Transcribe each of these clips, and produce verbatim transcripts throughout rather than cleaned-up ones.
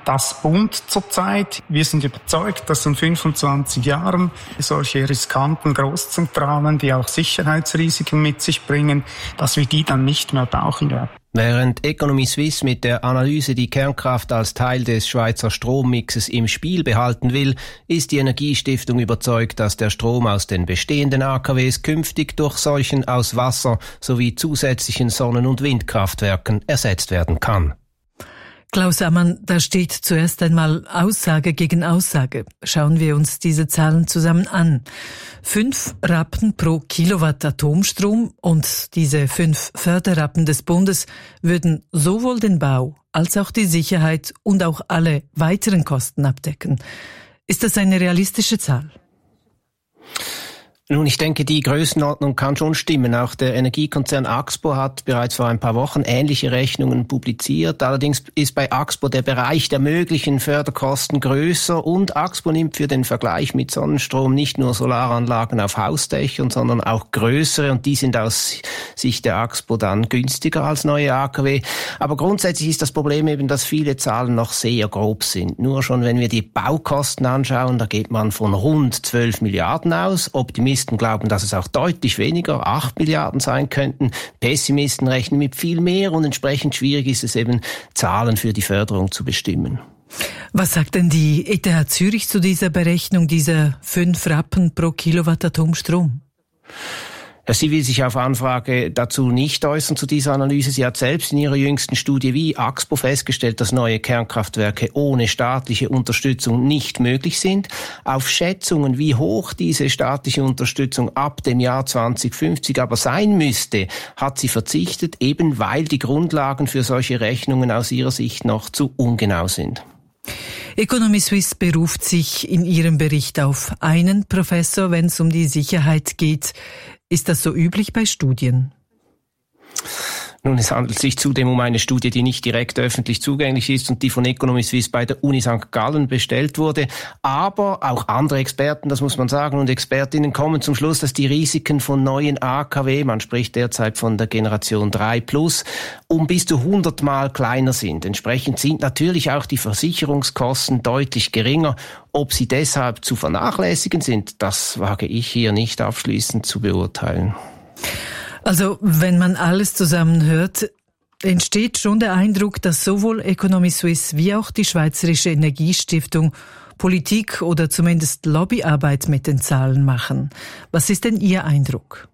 das Bund zurzeit. Wir sind überzeugt, dass in fünfundzwanzig Jahren solche riskanten Großzentralen, die auch Sicherheitsrisiken mit sich bringen, dass wir die dann nicht mehr brauchen werden. Während Economy Suisse mit der Analyse die Kernkraft als Teil des Schweizer Strommixes im Spiel behalten will, ist die Energiestiftung überzeugt, dass der Strom aus den bestehenden A K Ws künftig durch solchen aus Wasser sowie zusätzlichen Sonnen- und Windkraftwerken ersetzt werden kann. Klaus Ammann, da steht zuerst einmal Aussage gegen Aussage. Schauen wir uns diese Zahlen zusammen an. Fünf Rappen pro Kilowatt Atomstrom und diese fünf Förderrappen des Bundes würden sowohl den Bau als auch die Sicherheit und auch alle weiteren Kosten abdecken. Ist das eine realistische Zahl? Nun, ich denke, die Größenordnung kann schon stimmen. Auch der Energiekonzern Axpo hat bereits vor ein paar Wochen ähnliche Rechnungen publiziert. Allerdings ist bei Axpo der Bereich der möglichen Förderkosten größer und Axpo nimmt für den Vergleich mit Sonnenstrom nicht nur Solaranlagen auf Hausdächern, sondern auch größere, und die sind aus Sicht der Axpo dann günstiger als neue A K W. Aber grundsätzlich ist das Problem eben, dass viele Zahlen noch sehr grob sind. Nur schon, wenn wir die Baukosten anschauen, da geht man von rund zwölf Milliarden aus. Optimisten glauben, dass es auch deutlich weniger, acht Milliarden sein könnten. Pessimisten rechnen mit viel mehr und entsprechend schwierig ist es eben, Zahlen für die Förderung zu bestimmen. Was sagt denn die E T H Zürich zu dieser Berechnung dieser fünf Rappen pro Kilowatt Atomstrom? Sie will sich auf Anfrage dazu nicht äußern zu dieser Analyse. Sie hat selbst in ihrer jüngsten Studie wie Axpo festgestellt, dass neue Kernkraftwerke ohne staatliche Unterstützung nicht möglich sind. Auf Schätzungen, wie hoch diese staatliche Unterstützung ab dem Jahr zwanzig fünfzig aber sein müsste, hat sie verzichtet, eben weil die Grundlagen für solche Rechnungen aus ihrer Sicht noch zu ungenau sind. Economy Suisse beruft sich in ihrem Bericht auf einen Professor, wenn es um die Sicherheit geht. Ist das so üblich bei Studien? Nun, es handelt sich zudem um eine Studie, die nicht direkt öffentlich zugänglich ist und die von Economy Suisse bei der Uni Sankt Gallen bestellt wurde. Aber auch andere Experten, das muss man sagen, und Expertinnen kommen zum Schluss, dass die Risiken von neuen A K W, man spricht derzeit von der Generation drei plus, um bis zu hundert Mal kleiner sind. Entsprechend sind natürlich auch die Versicherungskosten deutlich geringer. Ob sie deshalb zu vernachlässigen sind, das wage ich hier nicht abschließend zu beurteilen. Also, wenn man alles zusammen hört, entsteht schon der Eindruck, dass sowohl Economy Suisse wie auch die Schweizerische Energiestiftung Politik oder zumindest Lobbyarbeit mit den Zahlen machen. Was ist denn Ihr Eindruck?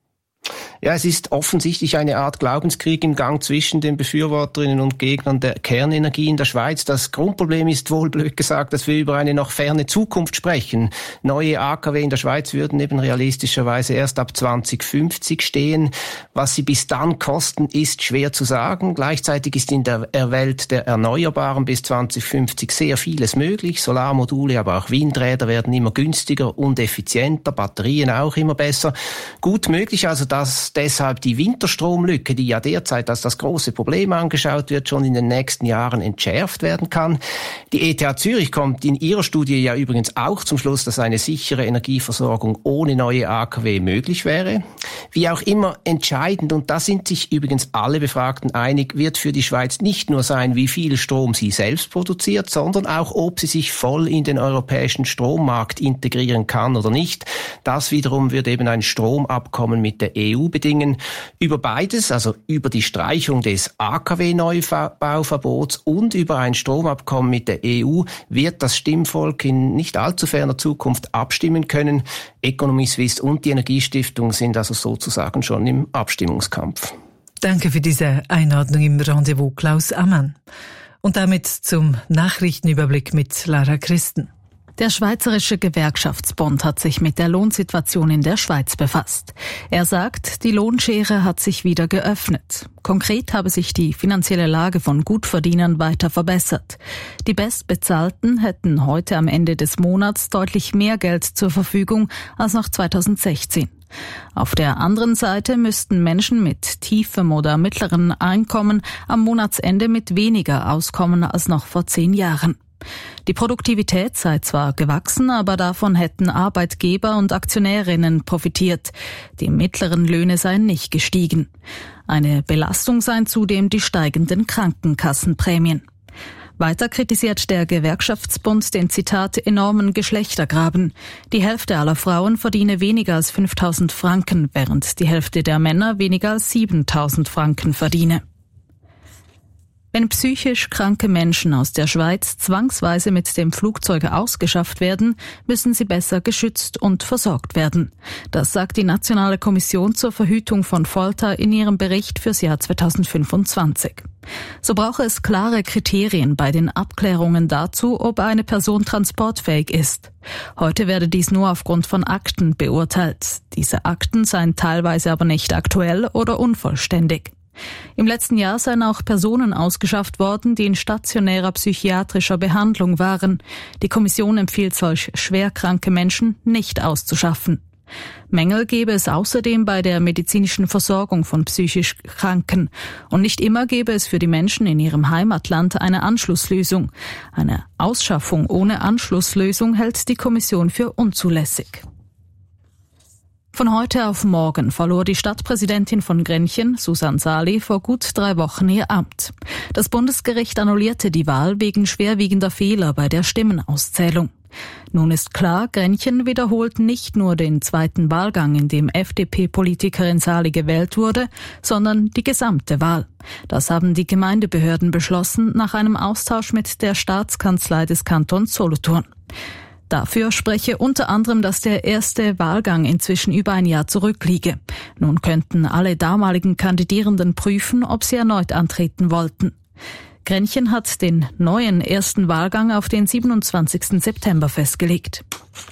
Ja, es ist offensichtlich eine Art Glaubenskrieg im Gang zwischen den Befürworterinnen und Gegnern der Kernenergie in der Schweiz. Das Grundproblem ist wohl, blöd gesagt, dass wir über eine noch ferne Zukunft sprechen. Neue A K W in der Schweiz würden eben realistischerweise erst ab zwanzig fünfzig stehen. Was sie bis dann kosten, ist schwer zu sagen. Gleichzeitig ist in der Welt der Erneuerbaren bis zwanzig fünfzig sehr vieles möglich. Solarmodule, aber auch Windräder werden immer günstiger und effizienter, Batterien auch immer besser. Gut möglich also, dass deshalb die Winterstromlücke, die ja derzeit als das große Problem angeschaut wird, schon in den nächsten Jahren entschärft werden kann. Die E T H Zürich kommt in ihrer Studie ja übrigens auch zum Schluss, dass eine sichere Energieversorgung ohne neue A K W möglich wäre. Wie auch immer entscheidend, und da sind sich übrigens alle Befragten einig, wird für die Schweiz nicht nur sein, wie viel Strom sie selbst produziert, sondern auch, ob sie sich voll in den europäischen Strommarkt integrieren kann oder nicht. Das wiederum wird eben ein Stromabkommen mit der E U bedingen. Über beides, also über die Streichung des A K W-Neubauverbots und über ein Stromabkommen mit der E U, wird das Stimmvolk in nicht allzu ferner Zukunft abstimmen können. Economy Suisse und die Energiestiftung sind also sozusagen schon im Abstimmungskampf. Danke für diese Einordnung im Rendezvous, Klaus Ammann. Und damit zum Nachrichtenüberblick mit Lara Christen. Der Schweizerische Gewerkschaftsbund hat sich mit der Lohnsituation in der Schweiz befasst. Er sagt, die Lohnschere hat sich wieder geöffnet. Konkret habe sich die finanzielle Lage von Gutverdienern weiter verbessert. Die Bestbezahlten hätten heute am Ende des Monats deutlich mehr Geld zur Verfügung als noch zweitausendsechzehn. Auf der anderen Seite müssten Menschen mit tiefem oder mittleren Einkommen am Monatsende mit weniger auskommen als noch vor zehn Jahren. Die Produktivität sei zwar gewachsen, aber davon hätten Arbeitgeber und Aktionärinnen profitiert. Die mittleren Löhne seien nicht gestiegen. Eine Belastung seien zudem die steigenden Krankenkassenprämien. Weiter kritisiert der Gewerkschaftsbund den, Zitat, enormen Geschlechtergraben. Die Hälfte aller Frauen verdiene weniger als fünftausend Franken, während die Hälfte der Männer weniger als siebentausend Franken verdiene. Wenn psychisch kranke Menschen aus der Schweiz zwangsweise mit dem Flugzeug ausgeschafft werden, müssen sie besser geschützt und versorgt werden. Das sagt die Nationale Kommission zur Verhütung von Folter in ihrem Bericht fürs Jahr zweitausendfünfundzwanzig. So brauche es klare Kriterien bei den Abklärungen dazu, ob eine Person transportfähig ist. Heute werde dies nur aufgrund von Akten beurteilt. Diese Akten seien teilweise aber nicht aktuell oder unvollständig. Im letzten Jahr seien auch Personen ausgeschafft worden, die in stationärer psychiatrischer Behandlung waren. Die Kommission empfiehlt solch schwerkranke Menschen nicht auszuschaffen. Mängel gebe es außerdem bei der medizinischen Versorgung von psychisch Kranken. Und nicht immer gebe es für die Menschen in ihrem Heimatland eine Anschlusslösung. Eine Ausschaffung ohne Anschlusslösung hält die Kommission für unzulässig. Von heute auf morgen verlor die Stadtpräsidentin von Grenchen, Susan Sali, vor gut drei Wochen ihr Amt. Das Bundesgericht annullierte die Wahl wegen schwerwiegender Fehler bei der Stimmenauszählung. Nun ist klar, Grenchen wiederholt nicht nur den zweiten Wahlgang, in dem F D P-Politikerin Sali gewählt wurde, sondern die gesamte Wahl. Das haben die Gemeindebehörden beschlossen nach einem Austausch mit der Staatskanzlei des Kantons Solothurn. Dafür spreche unter anderem, dass der erste Wahlgang inzwischen über ein Jahr zurückliege. Nun könnten alle damaligen Kandidierenden prüfen, ob sie erneut antreten wollten. Grenchen hat den neuen ersten Wahlgang auf den siebenundzwanzigsten September festgelegt.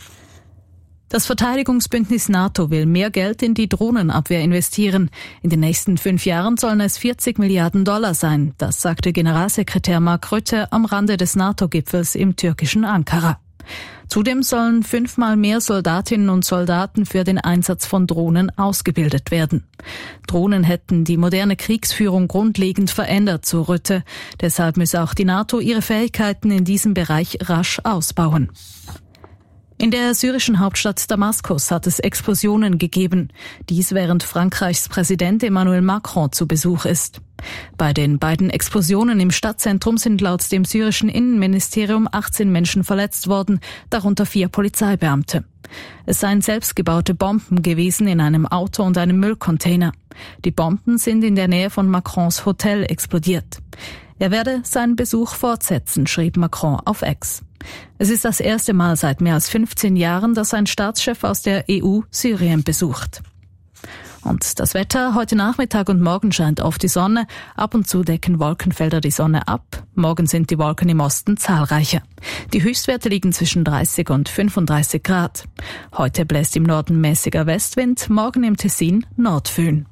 Das Verteidigungsbündnis NATO will mehr Geld in die Drohnenabwehr investieren. In den nächsten fünf Jahren sollen es vierzig Milliarden Dollar sein. Das sagte Generalsekretär Mark Rutte am Rande des NATO-Gipfels im türkischen Ankara. Zudem sollen fünfmal mehr Soldatinnen und Soldaten für den Einsatz von Drohnen ausgebildet werden. Drohnen hätten die moderne Kriegsführung grundlegend verändert, so Rutte. Deshalb müsse auch die NATO ihre Fähigkeiten in diesem Bereich rasch ausbauen. In der syrischen Hauptstadt Damaskus hat es Explosionen gegeben. Dies während Frankreichs Präsident Emmanuel Macron zu Besuch ist. Bei den beiden Explosionen im Stadtzentrum sind laut dem syrischen Innenministerium achtzehn Menschen verletzt worden, darunter vier Polizeibeamte. Es seien selbstgebaute Bomben gewesen in einem Auto und einem Müllcontainer. Die Bomben sind in der Nähe von Macrons Hotel explodiert. Er werde seinen Besuch fortsetzen, schrieb Macron auf X. Es ist das erste Mal seit mehr als fünfzehn Jahren, dass ein Staatschef aus der E U Syrien besucht. Und das Wetter: heute Nachmittag und morgen scheint oft die Sonne, ab und zu decken Wolkenfelder die Sonne ab. Morgen sind die Wolken im Osten zahlreicher. Die Höchstwerte liegen zwischen dreißig und fünfunddreißig Grad. Heute bläst im Norden mäßiger Westwind, morgen im Tessin Nordföhn.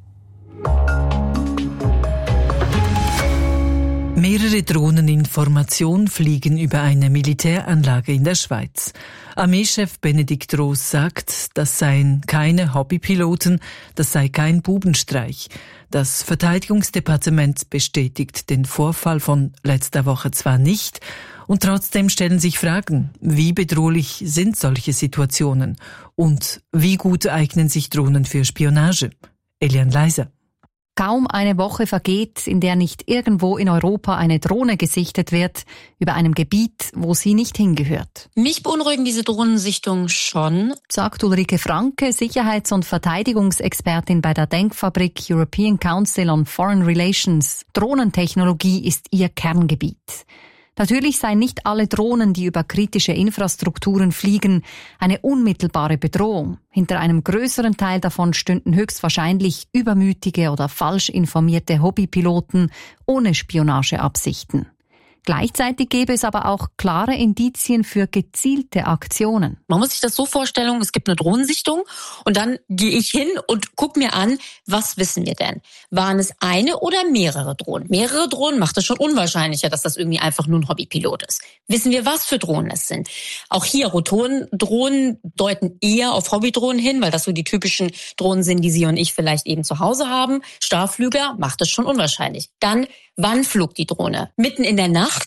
Mehrere Drohnen in Formation fliegen über eine Militäranlage in der Schweiz. Armeechef Benedikt Roos sagt, das seien keine Hobbypiloten, das sei kein Bubenstreich. Das Verteidigungsdepartement bestätigt den Vorfall von letzter Woche zwar nicht, und trotzdem stellen sich Fragen, wie bedrohlich sind solche Situationen und wie gut eignen sich Drohnen für Spionage? Elian Leiser. Kaum eine Woche vergeht, in der nicht irgendwo in Europa eine Drohne gesichtet wird, über einem Gebiet, wo sie nicht hingehört. Mich beunruhigen diese Drohnensichtungen schon, sagt Ulrike Franke, Sicherheits- und Verteidigungsexpertin bei der Denkfabrik European Council on Foreign Relations. Drohnentechnologie ist ihr Kerngebiet. Natürlich seien nicht alle Drohnen, die über kritische Infrastrukturen fliegen, eine unmittelbare Bedrohung. Hinter einem größeren Teil davon stünden höchstwahrscheinlich übermütige oder falsch informierte Hobbypiloten ohne Spionageabsichten. Gleichzeitig gäbe es aber auch klare Indizien für gezielte Aktionen. Man muss sich das so vorstellen, es gibt eine Drohnensichtung und dann gehe ich hin und gucke mir an, was wissen wir denn? Waren es eine oder mehrere Drohnen? Mehrere Drohnen macht es schon unwahrscheinlicher, dass das irgendwie einfach nur ein Hobbypilot ist. Wissen wir, was für Drohnen es sind? Auch hier, Rotorendrohnen deuten eher auf Hobbydrohnen hin, weil das so die typischen Drohnen sind, die Sie und ich vielleicht eben zu Hause haben. Starrflüger macht es schon unwahrscheinlich. Dann, wann flog die Drohne? Mitten in der Nacht?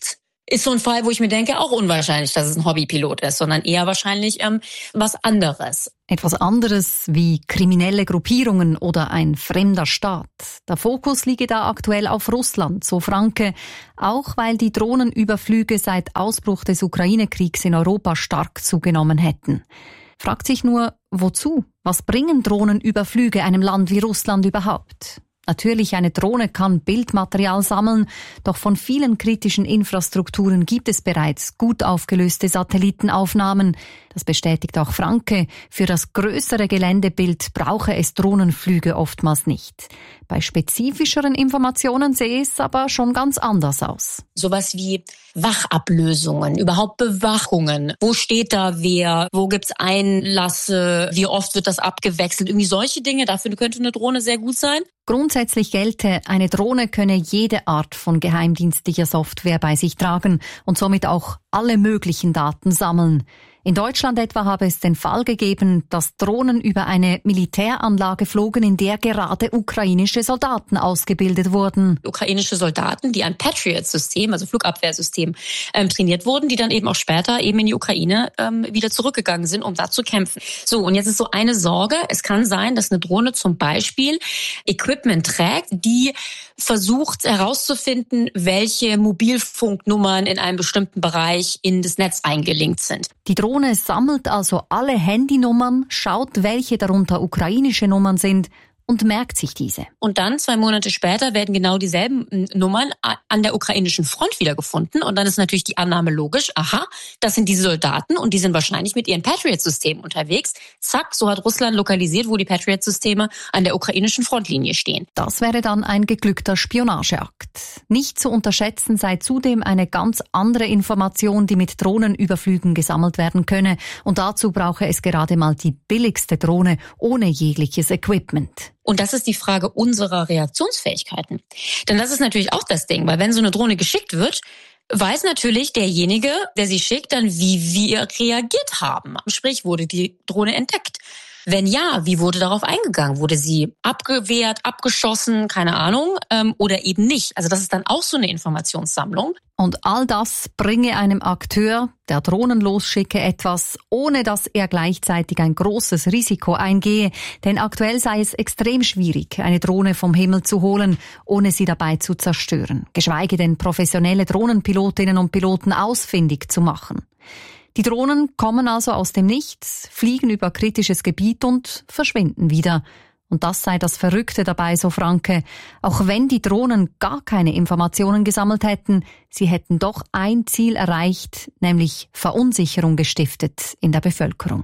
ist so ein Fall, wo ich mir denke, auch unwahrscheinlich, dass es ein Hobbypilot ist, sondern eher wahrscheinlich ähm, was anderes. Etwas anderes wie kriminelle Gruppierungen oder ein fremder Staat. Der Fokus liege da aktuell auf Russland, so Franke, auch weil die Drohnenüberflüge seit Ausbruch des Ukraine-Kriegs in Europa stark zugenommen hätten. Fragt sich nur, wozu? Was bringen Drohnenüberflüge einem Land wie Russland überhaupt? Natürlich, eine Drohne kann Bildmaterial sammeln, doch von vielen kritischen Infrastrukturen gibt es bereits gut aufgelöste Satellitenaufnahmen. Das bestätigt auch Franke. Für das größere Geländebild brauche es Drohnenflüge oftmals nicht. Bei spezifischeren Informationen sehe es aber schon ganz anders aus. Sowas wie Wachablösungen, überhaupt Bewachungen. Wo steht da wer? Wo gibt's Einlasse? Wie oft wird das abgewechselt? Irgendwie solche Dinge. Dafür könnte eine Drohne sehr gut sein. Grundsätzlich gelte, eine Drohne könne jede Art von geheimdienstlicher Software bei sich tragen und somit auch alle möglichen Daten sammeln. In Deutschland etwa habe es den Fall gegeben, dass Drohnen über eine Militäranlage flogen, in der gerade ukrainische Soldaten ausgebildet wurden. Ukrainische Soldaten, die ein Patriot-System, also Flugabwehrsystem, ähm, trainiert wurden, die dann eben auch später eben in die Ukraine ähm, wieder zurückgegangen sind, um da zu kämpfen. So, und jetzt ist so eine Sorge. Es kann sein, dass eine Drohne zum Beispiel Equipment trägt, die versucht herauszufinden, welche Mobilfunknummern in einem bestimmten Bereich in das Netz eingelinkt sind. Die Drohne sammelt also alle Handynummern, schaut, welche darunter ukrainische Nummern sind und merkt sich diese. Und dann, zwei Monate später, werden genau dieselben Nummern an der ukrainischen Front wiedergefunden. Und dann ist natürlich die Annahme logisch, aha, das sind diese Soldaten und die sind wahrscheinlich mit ihren Patriot-Systemen unterwegs. Zack, so hat Russland lokalisiert, wo die Patriot-Systeme an der ukrainischen Frontlinie stehen. Das wäre dann ein geglückter Spionageakt. Nicht zu unterschätzen sei zudem eine ganz andere Information, die mit Drohnenüberflügen gesammelt werden könne. Und dazu brauche es gerade mal die billigste Drohne ohne jegliches Equipment. Und das ist die Frage unserer Reaktionsfähigkeiten. Denn das ist natürlich auch das Ding, weil wenn so eine Drohne geschickt wird, weiß natürlich derjenige, der sie schickt, dann, wie wir reagiert haben. Sprich, wurde die Drohne entdeckt? Wenn ja, wie wurde darauf eingegangen? Wurde sie abgewehrt, abgeschossen, keine Ahnung, ähm, oder eben nicht? Also das ist dann auch so eine Informationssammlung. Und all das bringe einem Akteur, der Drohnen losschicke, etwas, ohne dass er gleichzeitig ein großes Risiko eingehe. Denn aktuell sei es extrem schwierig, eine Drohne vom Himmel zu holen, ohne sie dabei zu zerstören. Geschweige denn professionelle Drohnenpilotinnen und Piloten ausfindig zu machen. Die Drohnen kommen also aus dem Nichts, fliegen über kritisches Gebiet und verschwinden wieder. Und das sei das Verrückte dabei, so Franke. Auch wenn die Drohnen gar keine Informationen gesammelt hätten, sie hätten doch ein Ziel erreicht, nämlich Verunsicherung gestiftet in der Bevölkerung.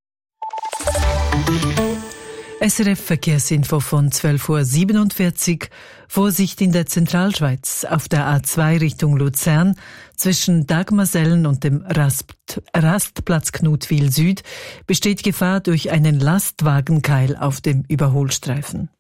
S R F Verkehrsinfo von zwölf Uhr siebenundvierzig. Vorsicht in der Zentralschweiz. Auf der A zwei Richtung Luzern zwischen Dagmersellen und dem Rast, Rastplatz Knutwil Süd besteht Gefahr durch einen Lastwagenkeil auf dem Überholstreifen.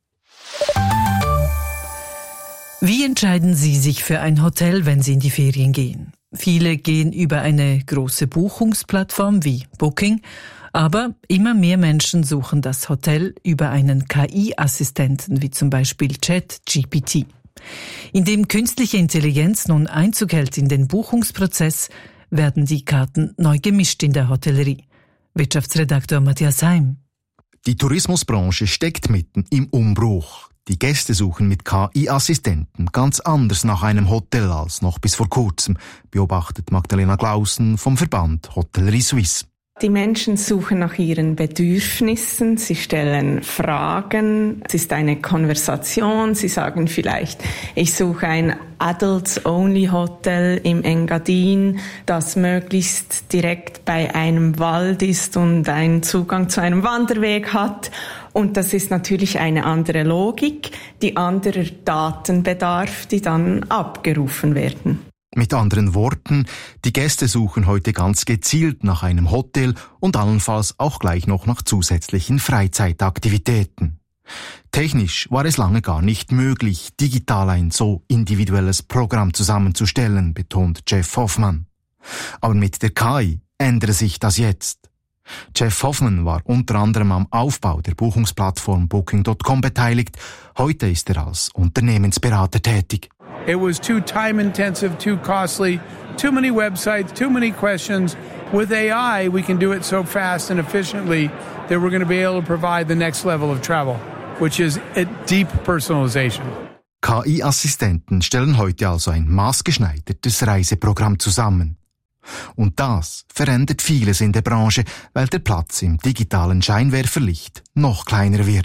Wie entscheiden Sie sich für ein Hotel, wenn Sie in die Ferien gehen? Viele gehen über eine große Buchungsplattform wie Booking. Aber immer mehr Menschen suchen das Hotel über einen K I-Assistenten wie zum Beispiel ChatGPT. Indem künstliche Intelligenz nun Einzug hält in den Buchungsprozess, werden die Karten neu gemischt in der Hotellerie. Wirtschaftsredaktor Matthias Heim. Die Tourismusbranche steckt mitten im Umbruch. Die Gäste suchen mit K I-Assistenten ganz anders nach einem Hotel als noch bis vor kurzem, beobachtet Magdalena Glausen vom Verband Hotellerie Suisse. Die Menschen suchen nach ihren Bedürfnissen, sie stellen Fragen, es ist eine Konversation, sie sagen vielleicht, ich suche ein Adults-Only-Hotel im Engadin, das möglichst direkt bei einem Wald ist und einen Zugang zu einem Wanderweg hat. Und das ist natürlich eine andere Logik, die anderer Datenbedarf, die dann abgerufen werden. Mit anderen Worten, die Gäste suchen heute ganz gezielt nach einem Hotel und allenfalls auch gleich noch nach zusätzlichen Freizeitaktivitäten. Technisch war es lange gar nicht möglich, digital ein so individuelles Programm zusammenzustellen, betont Jeff Hoffmann. Aber mit der K I ändere sich das jetzt. Jeff Hoffman war unter anderem am Aufbau der Buchungsplattform Booking Punkt com beteiligt. Heute ist er als Unternehmensberater tätig. It was too time intensive, too costly, too many websites, too many questions. With A I, we can do it so fast and efficiently that we're going to be able to provide the next level of travel, which is a deep personalization. K I-Assistenten stellen heute also ein maßgeschneidertes Reiseprogramm zusammen. Und das verändert vieles in der Branche, weil der Platz im digitalen Scheinwerferlicht noch kleiner wird.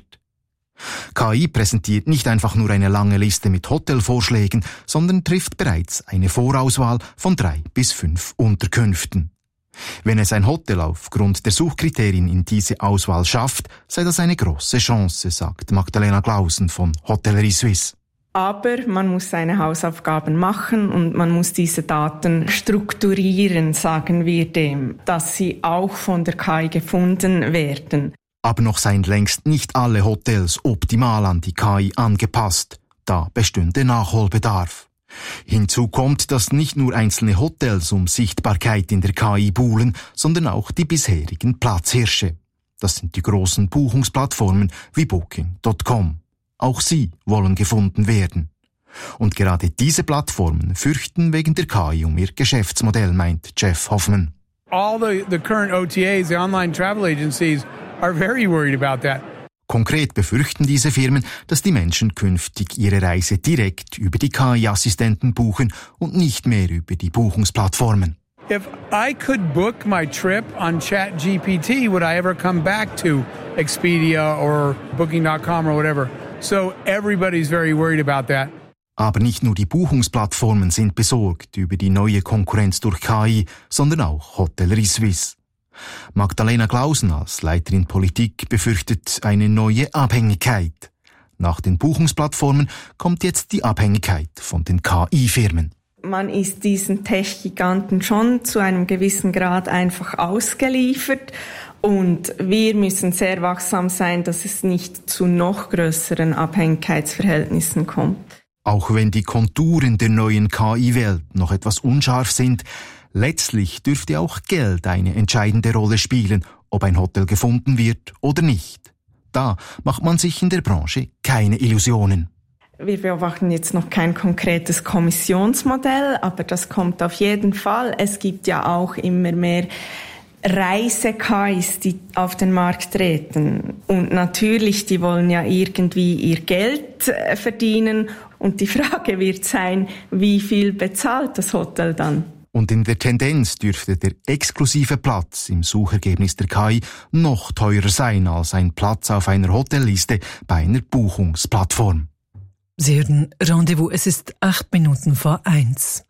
K I präsentiert nicht einfach nur eine lange Liste mit Hotelvorschlägen, sondern trifft bereits eine Vorauswahl von drei bis fünf Unterkünften. Wenn es ein Hotel aufgrund der Suchkriterien in diese Auswahl schafft, sei das eine große Chance, sagt Magdalena Glausen von Hotellerie Suisse. Aber man muss seine Hausaufgaben machen und man muss diese Daten strukturieren, sagen wir dem, dass sie auch von der K I gefunden werden. Aber noch seien längst nicht alle Hotels optimal an die K I angepasst. Da bestünde Nachholbedarf. Hinzu kommt, dass nicht nur einzelne Hotels um Sichtbarkeit in der K I buhlen, sondern auch die bisherigen Platzhirsche. Das sind die großen Buchungsplattformen wie Booking Punkt com. Auch sie wollen gefunden werden. Und gerade diese Plattformen fürchten wegen der K I um ihr Geschäftsmodell, meint Jeff Hoffman. All the, the current O T As, the online travel agencies, are very worried about that. Konkret befürchten diese Firmen, dass die Menschen künftig ihre Reise direkt über die K I-Assistenten buchen und nicht mehr über die Buchungsplattformen. If I could book my trip on ChatGPT, would I ever come back to Expedia or Booking Punkt com or whatever? So everybody's very worried about that. Aber nicht nur die Buchungsplattformen sind besorgt über die neue Konkurrenz durch K I, sondern auch Hotellerie Suisse. Magdalena Glausen als Leiterin Politik befürchtet eine neue Abhängigkeit. Nach den Buchungsplattformen kommt jetzt die Abhängigkeit von den K I-Firmen. Man ist diesen Tech-Giganten schon zu einem gewissen Grad einfach ausgeliefert. Und wir müssen sehr wachsam sein, dass es nicht zu noch größeren Abhängigkeitsverhältnissen kommt. Auch wenn die Konturen der neuen K I-Welt noch etwas unscharf sind, letztlich dürfte auch Geld eine entscheidende Rolle spielen, ob ein Hotel gefunden wird oder nicht. Da macht man sich in der Branche keine Illusionen. Wir beobachten jetzt noch kein konkretes Kommissionsmodell, aber das kommt auf jeden Fall. Es gibt ja auch immer mehr Reise-K Is, die auf den Markt treten. Und natürlich, die wollen ja irgendwie ihr Geld verdienen. Und die Frage wird sein, wie viel bezahlt das Hotel dann? Und in der Tendenz dürfte der exklusive Platz im Suchergebnis der K I noch teurer sein als ein Platz auf einer Hotelliste bei einer Buchungsplattform. Sie hören Rendezvous, es ist acht Minuten vor eins.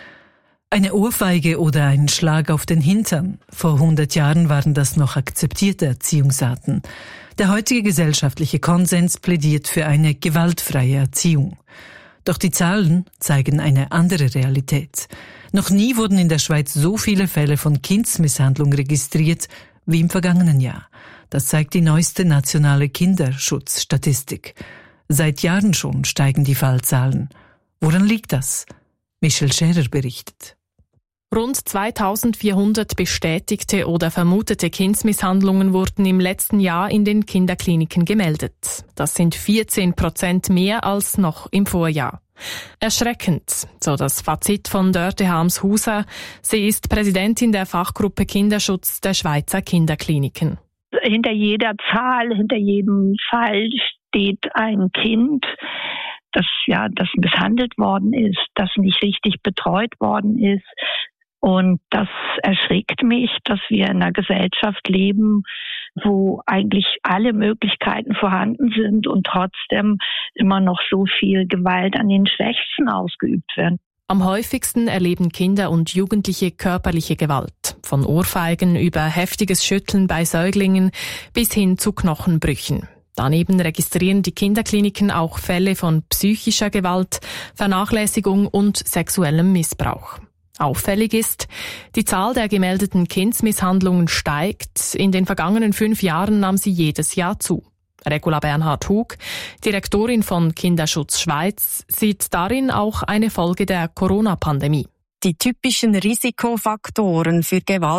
Eine Ohrfeige oder ein Schlag auf den Hintern. Vor hundert Jahren waren das noch akzeptierte Erziehungsarten. Der heutige gesellschaftliche Konsens plädiert für eine gewaltfreie Erziehung. Doch die Zahlen zeigen eine andere Realität. Noch nie wurden in der Schweiz so viele Fälle von Kindsmisshandlung registriert wie im vergangenen Jahr. Das zeigt die neueste nationale Kinderschutzstatistik. Seit Jahren schon steigen die Fallzahlen. Woran liegt das? Michel Scherer berichtet. Rund zweitausendvierhundert bestätigte oder vermutete Kindsmisshandlungen wurden im letzten Jahr in den Kinderkliniken gemeldet. Das sind vierzehn Prozent mehr als noch im Vorjahr. Erschreckend, so das Fazit von Dörte Harms-Huser. Sie ist Präsidentin der Fachgruppe Kinderschutz der Schweizer Kinderkliniken. Hinter jeder Zahl, hinter jedem Fall steht ein Kind, das ja, das misshandelt worden ist, das nicht richtig betreut worden ist. Und das erschrickt mich, dass wir in einer Gesellschaft leben, wo eigentlich alle Möglichkeiten vorhanden sind und trotzdem immer noch so viel Gewalt an den Schwächsten ausgeübt wird. Am häufigsten erleben Kinder und Jugendliche körperliche Gewalt. Von Ohrfeigen über heftiges Schütteln bei Säuglingen bis hin zu Knochenbrüchen. Daneben registrieren die Kinderkliniken auch Fälle von psychischer Gewalt, Vernachlässigung und sexuellem Missbrauch. Auffällig ist, die Zahl der gemeldeten Kindsmisshandlungen steigt. In den vergangenen fünf Jahren nahm sie jedes Jahr zu. Regula Bernhard-Hug, Direktorin von Kinderschutz Schweiz, sieht darin auch eine Folge der Corona-Pandemie. Die typischen Risikofaktoren für Gewalt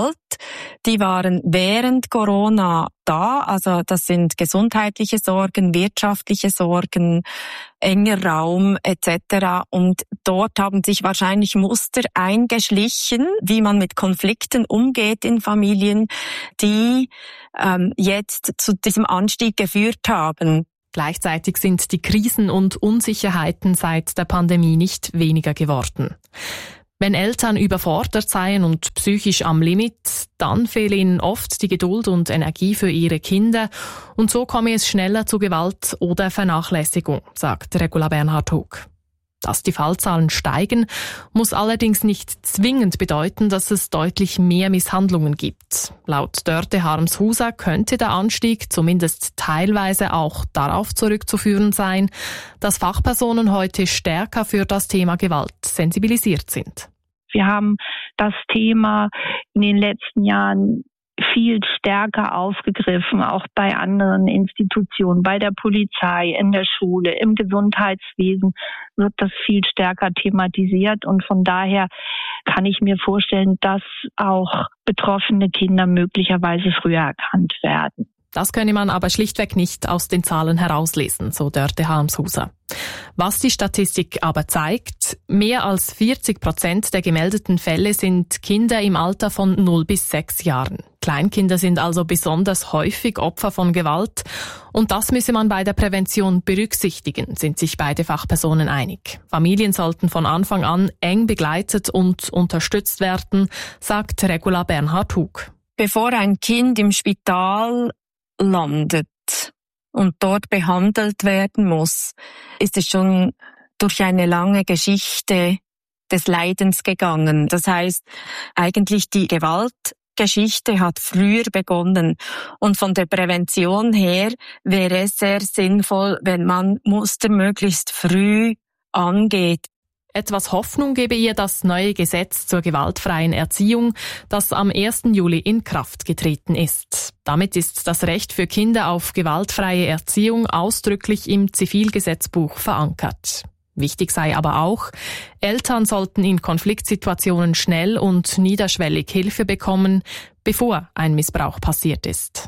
die waren während Corona da. Also das sind gesundheitliche Sorgen, wirtschaftliche Sorgen, enger Raum et cetera. Und dort haben sich wahrscheinlich Muster eingeschlichen, wie man mit Konflikten umgeht in Familien, die ähm, jetzt zu diesem Anstieg geführt haben. Gleichzeitig sind die Krisen und Unsicherheiten seit der Pandemie nicht weniger geworden. Wenn Eltern überfordert seien und psychisch am Limit, dann fehle ihnen oft die Geduld und Energie für ihre Kinder und so komme es schneller zu Gewalt oder Vernachlässigung, sagt Regula Bernhard-Hug. Dass die Fallzahlen steigen, muss allerdings nicht zwingend bedeuten, dass es deutlich mehr Misshandlungen gibt. Laut Dörte Harms-Huser könnte der Anstieg zumindest teilweise auch darauf zurückzuführen sein, dass Fachpersonen heute stärker für das Thema Gewalt sensibilisiert sind. Wir haben das Thema in den letzten Jahren viel stärker aufgegriffen, auch bei anderen Institutionen, bei der Polizei, in der Schule, im Gesundheitswesen wird das viel stärker thematisiert und von daher kann ich mir vorstellen, dass auch betroffene Kinder möglicherweise früher erkannt werden. Das könne man aber schlichtweg nicht aus den Zahlen herauslesen, so Dörte Harms-Huser. Was die Statistik aber zeigt, mehr als vierzig Prozent der gemeldeten Fälle sind Kinder im Alter von null bis sechs Jahren. Kleinkinder sind also besonders häufig Opfer von Gewalt und das müsse man bei der Prävention berücksichtigen, sind sich beide Fachpersonen einig. Familien sollten von Anfang an eng begleitet und unterstützt werden, sagt Regula Bernhard-Hug. Bevor ein Kind im Spital landet und dort behandelt werden muss, ist es schon durch eine lange Geschichte des Leidens gegangen. Das heißt, eigentlich die Gewaltgeschichte hat früher begonnen und von der Prävention her wäre es sehr sinnvoll, wenn man Muster möglichst früh angeht. Etwas Hoffnung gebe ihr das neue Gesetz zur gewaltfreien Erziehung, das am ersten Juli in Kraft getreten ist. Damit ist das Recht für Kinder auf gewaltfreie Erziehung ausdrücklich im Zivilgesetzbuch verankert. Wichtig sei aber auch, Eltern sollten in Konfliktsituationen schnell und niederschwellig Hilfe bekommen, bevor ein Missbrauch passiert ist.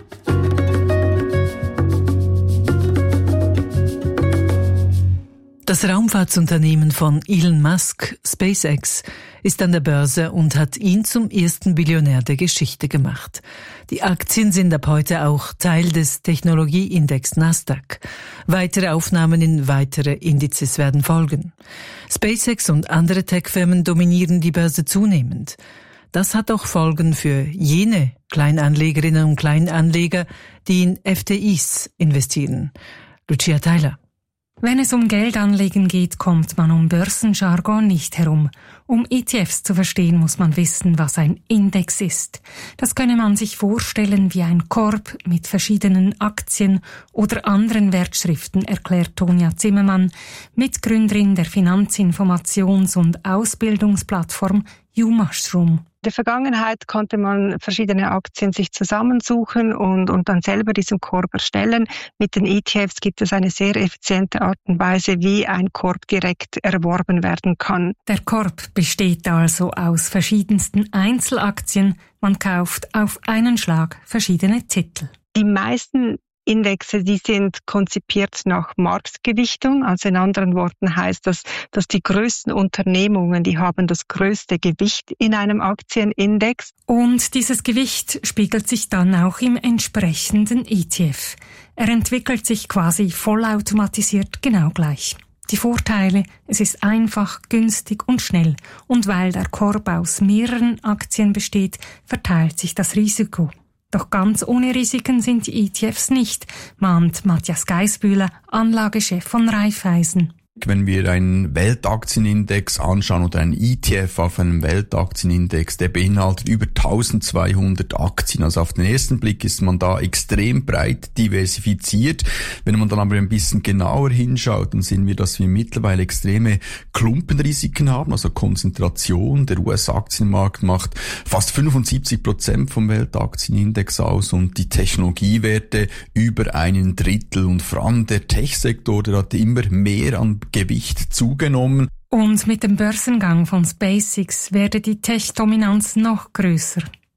Das Raumfahrtsunternehmen von Elon Musk, SpaceX, ist an der Börse und hat ihn zum ersten Billionär der Geschichte gemacht. Die Aktien sind ab heute auch Teil des Technologieindex Nasdaq. Weitere Aufnahmen in weitere Indizes werden folgen. SpaceX und andere Tech-Firmen dominieren die Börse zunehmend. Das hat auch Folgen für jene Kleinanlegerinnen und Kleinanleger, die in F T Is investieren. Lucia Theiler. Wenn es um Geldanlegen geht, kommt man um Börsenjargon nicht herum. Um E T Fs zu verstehen, muss man wissen, was ein Index ist. Das könne man sich vorstellen wie ein Korb mit verschiedenen Aktien oder anderen Wertschriften, erklärt Tonja Zimmermann, Mitgründerin der Finanzinformations- und Ausbildungsplattform YouMushroom. In der Vergangenheit konnte man verschiedene Aktien sich zusammensuchen und, und dann selber diesen Korb erstellen. Mit den E T Fs gibt es eine sehr effiziente Art und Weise, wie ein Korb direkt erworben werden kann. Der Korb besteht also aus verschiedensten Einzelaktien. Man kauft auf einen Schlag verschiedene Titel. Die meisten Indexe, die sind konzipiert nach Marktgewichtung. Also in anderen Worten heißt das, dass die größten Unternehmungen, die haben das größte Gewicht in einem Aktienindex. Und dieses Gewicht spiegelt sich dann auch im entsprechenden E T F. Er entwickelt sich quasi vollautomatisiert genau gleich. Die Vorteile, es ist einfach, günstig und schnell. Und weil der Korb aus mehreren Aktien besteht, verteilt sich das Risiko. Doch ganz ohne Risiken sind die E T Fs nicht, mahnt Matthias Geisbühler, Anlagechef von Raiffeisen. Wenn wir einen Weltaktienindex anschauen oder einen E T F auf einem Weltaktienindex, der beinhaltet über eintausendzweihundert Aktien. Also auf den ersten Blick ist man da extrem breit diversifiziert. Wenn man dann aber ein bisschen genauer hinschaut, dann sehen wir, dass wir mittlerweile extreme Klumpenrisiken haben, also Konzentration. Der U S-Aktienmarkt macht fast fünfundsiebzig Prozent vom Weltaktienindex aus und die Technologiewerte über einen Drittel. Und vor allem der Tech-Sektor, der hat immer mehr an Gewicht zugenommen. Und mit dem Börsengang von SpaceX werde die Tech-Dominanz noch größer.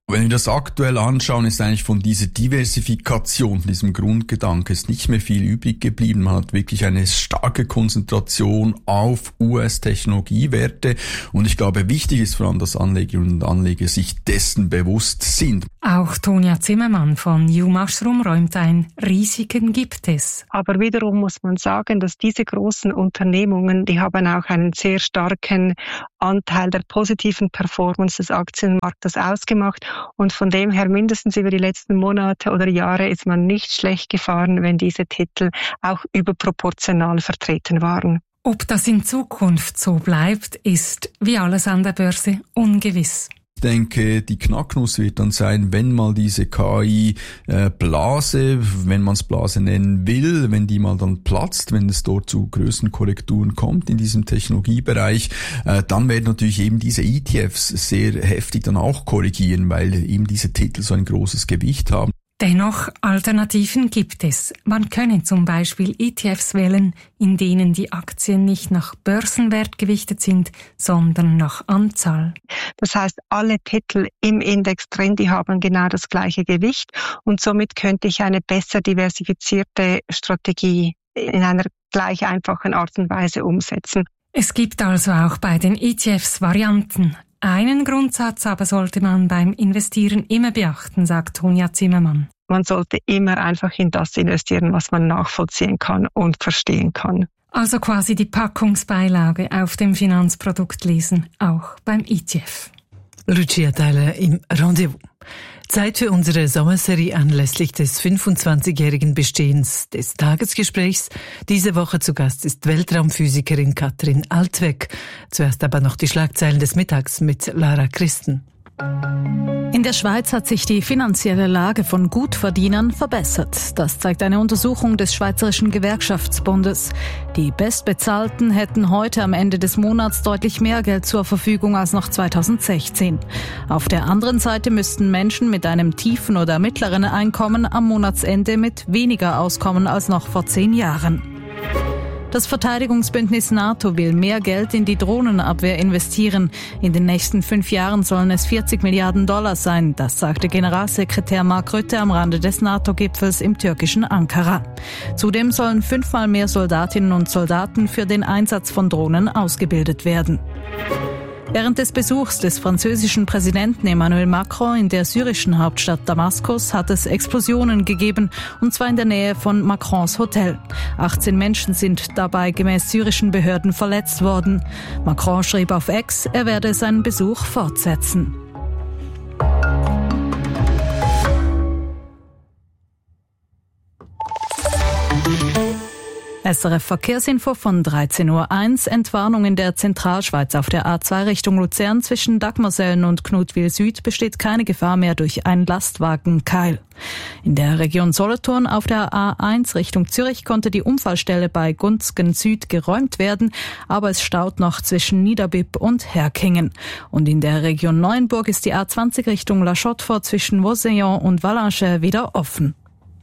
Wenn wir das aktuell anschauen, ist eigentlich von dieser Diversifikation, von diesem Grundgedanke, ist nicht mehr viel übrig geblieben. Man hat wirklich eine starke Konzentration auf U S-Technologiewerte. Und ich glaube, wichtig ist vor allem, dass Anlegerinnen und Anleger sich dessen bewusst sind. Auch Tonja Zimmermann von U-Mushroom räumt ein, Risiken gibt es. Aber wiederum muss man sagen, dass diese großen Unternehmungen, die haben auch einen sehr starken Anteil der positiven Performance des Aktienmarktes ausgemacht. Und von dem her mindestens über die letzten Monate oder Jahre ist man nicht schlecht gefahren, wenn diese Titel auch überproportional vertreten waren. Ob das in Zukunft so bleibt, ist, wie alles an der Börse, ungewiss. Ich denke, die Knacknuss wird dann sein, wenn mal diese K I-Blase, wenn man es Blase nennen will, wenn die mal dann platzt, wenn es dort zu größeren Korrekturen kommt in diesem Technologiebereich, äh, dann werden natürlich eben diese E T Fs sehr heftig dann auch korrigieren, weil eben diese Titel so ein großes Gewicht haben. Dennoch, Alternativen gibt es. Man könne zum Beispiel E T Fs wählen, in denen die Aktien nicht nach Börsenwert gewichtet sind, sondern nach Anzahl. Das heißt, alle Titel im Index drin, die haben genau das gleiche Gewicht und somit könnte ich eine besser diversifizierte Strategie in einer gleich einfachen Art und Weise umsetzen. Es gibt also auch bei den E T Fs Varianten. Einen Grundsatz aber sollte man beim Investieren immer beachten, sagt Tonja Zimmermann. Man sollte immer einfach in das investieren, was man nachvollziehen kann und verstehen kann. Also quasi die Packungsbeilage auf dem Finanzprodukt lesen, auch beim E T F. Lucia Theiler im Rendezvous. Zeit für unsere Sommerserie anlässlich des fünfundzwanzigjährigen Bestehens des Tagesgesprächs. Diese Woche zu Gast ist Weltraumphysikerin Katrin Altwegg. Zuerst aber noch die Schlagzeilen des Mittags mit Lara Christen. In der Schweiz hat sich die finanzielle Lage von Gutverdienern verbessert. Das zeigt eine Untersuchung des Schweizerischen Gewerkschaftsbundes. Die Bestbezahlten hätten heute am Ende des Monats deutlich mehr Geld zur Verfügung als noch zweitausendsechzehn. Auf der anderen Seite müssten Menschen mit einem tiefen oder mittleren Einkommen am Monatsende mit weniger auskommen als noch vor zehn Jahren. Das Verteidigungsbündnis NATO will mehr Geld in die Drohnenabwehr investieren. In den nächsten fünf Jahren sollen es vierzig Milliarden Dollar sein. Das sagte Generalsekretär Mark Rutte am Rande des NATO-Gipfels im türkischen Ankara. Zudem sollen fünfmal mehr Soldatinnen und Soldaten für den Einsatz von Drohnen ausgebildet werden. Während des Besuchs des französischen Präsidenten Emmanuel Macron in der syrischen Hauptstadt Damaskus hat es Explosionen gegeben, und zwar in der Nähe von Macrons Hotel. achtzehn Menschen sind dabei gemäß syrischen Behörden verletzt worden. Macron schrieb auf X, er werde seinen Besuch fortsetzen. S R F Verkehrsinfo von dreizehn Uhr eins. Entwarnung in der Zentralschweiz auf der A zwei Richtung Luzern zwischen Dagmersellen und Knutwil Süd besteht keine Gefahr mehr durch einen Lastwagenkeil. In der Region Solothurn auf der A eins Richtung Zürich konnte die Unfallstelle bei Gunzgen Süd geräumt werden, aber es staut noch zwischen Niederbipp und Herkingen. Und in der Region Neuenburg ist die A zwanzig Richtung La Chaux-de-Fonds zwischen Vauseillan und Vallanches wieder offen.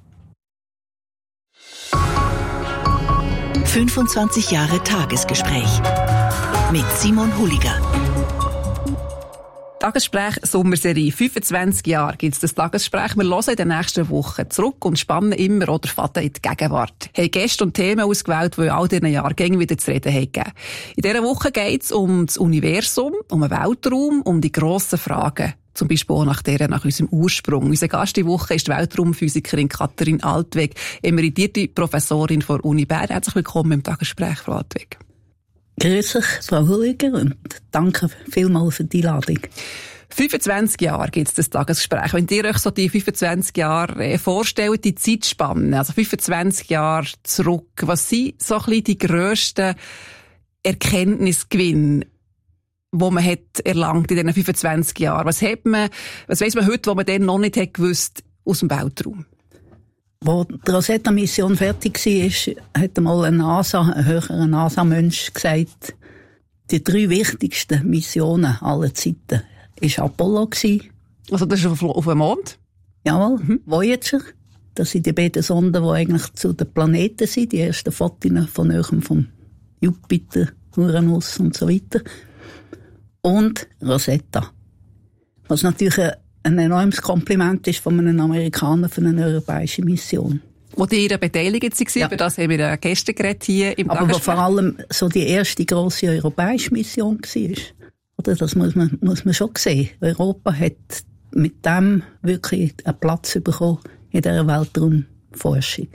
fünfundzwanzig Jahre Tagesgespräch mit Simon Huliger. Tagesgespräch Sommerserie. fünfundzwanzig Jahre gibt es das Tagesgespräch. Wir hören in den nächsten Wochen zurück und spannen immer oder faden in die Gegenwart. Wir haben Gäste und Themen ausgewählt, die in all diesen Jahren gängig wieder zu reden haben. In dieser Woche geht es um das Universum, um den Weltraum, um die grossen Fragen. Zum Beispiel auch nach der, nach unserem Ursprung. Unser Gast die Woche ist die Weltraumphysikerin Katrin Altwegg, emeritierte Professorin der Uni Bern. Herzlich willkommen im Tagesgespräch, Frau Altwegg. Grüß euch, Frau Huliger, und danke vielmals für die Einladung. fünfundzwanzig Jahre gibt es das Tagesgespräch. Wenn ihr euch so die fünfundzwanzig Jahre vorstellt, die Zeitspanne, also fünfundzwanzig Jahre zurück, was sind so ein bisschen die grössten Erkenntnisgewinne, wo man hat erlangt in diesen fünfundzwanzig Jahren? Was hat man, was weiss man heute, was man dann noch nicht hat gewusst aus dem Weltraum? Als die Rosetta-Mission fertig war, hat einmal ein NASA, ein höherer NASA-Mensch gesagt, die drei wichtigsten Missionen aller Zeiten war Apollo. Also das ist auf, auf dem Mond? Jawohl, mhm. Voyager. Das sind die beiden Sonden, die eigentlich zu den Planeten sind, die ersten Fotos von Nähem vom Jupiter, Uranus und so weiter. Und Rosetta. Was natürlich eine ein enormes Kompliment ist von einem Amerikaner für eine europäische Mission. Wo die ihre beteiligt waren, ja. Über das haben wir ja gestern geredet hier im Aber wo vor allem so die erste grosse europäische Mission war. Oder? Das muss man, muss man schon sehen. Europa hat mit dem wirklich einen Platz bekommen in dieser Weltraumforschung.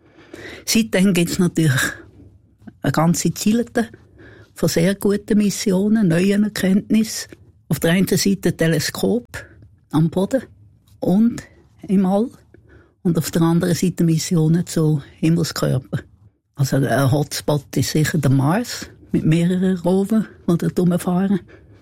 Seitdem gibt es natürlich eine ganze Zielete von sehr guten Missionen, neuen Erkenntnissen. Auf der einen Seite Teleskop am Boden und im All. Und auf der anderen Seite Missionen zu Himmelskörpern. Also ein Hotspot ist sicher der Mars, mit mehreren Rovern, die dort rumfahren.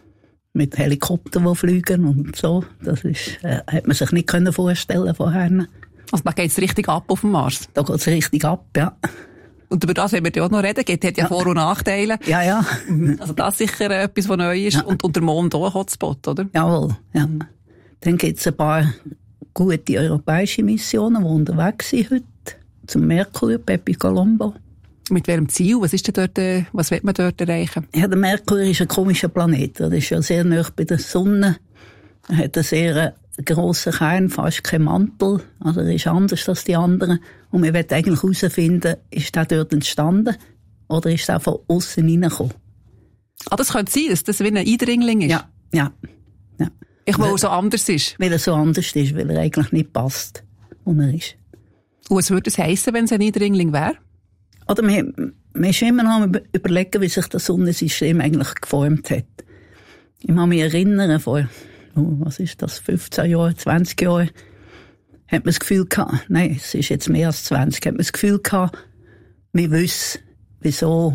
Mit Helikoptern, die fliegen und so. Das ist, äh, hat man sich nicht können vorstellen vorher. Also da geht es richtig ab auf dem Mars? Da geht es richtig ab, ja. Und über das werden wir ja auch noch reden. Es hat ja, ja Vor- und Nachteile. Ja, ja. Also das ist sicher etwas, was neu ist. Ja. Und, und der Mond auch ein Hotspot, oder? Jawohl, ja. Dann gibt es ein paar gute europäische Missionen, die unterwegs sind heute. Zum Merkur, Bepi Colombo. Mit welchem Ziel? Was ist denn dort, was will man dort erreichen? Ja, der Merkur ist ein komischer Planet. Er ist ja sehr nah bei der Sonne. Er hat einen sehr grossen Kern, fast kein Mantel. Also er ist anders als die anderen. Und wir wollen eigentlich herausfinden, ist der dort entstanden oder ist der von außen reingekommen? Ah, das könnte sein, dass das wie ein Eindringling ist? Ja, ja. ja. Ich will, weil er so anders ist? Weil er so anders ist, weil er eigentlich nicht passt, wo er ist. Und was würde es heissen, wenn es ein Eindringling wäre? Oder wir, wir sind immer noch am überlegen, wie sich das Sonnensystem eigentlich geformt hat. Ich kann mich erinnern, vor, oh, was ist das, fünfzehn Jahren, zwanzig Jahren, hat man das Gefühl gehabt, nein, es ist jetzt mehr als zwanzig, hat man das Gefühl gehabt, wir wissen, wieso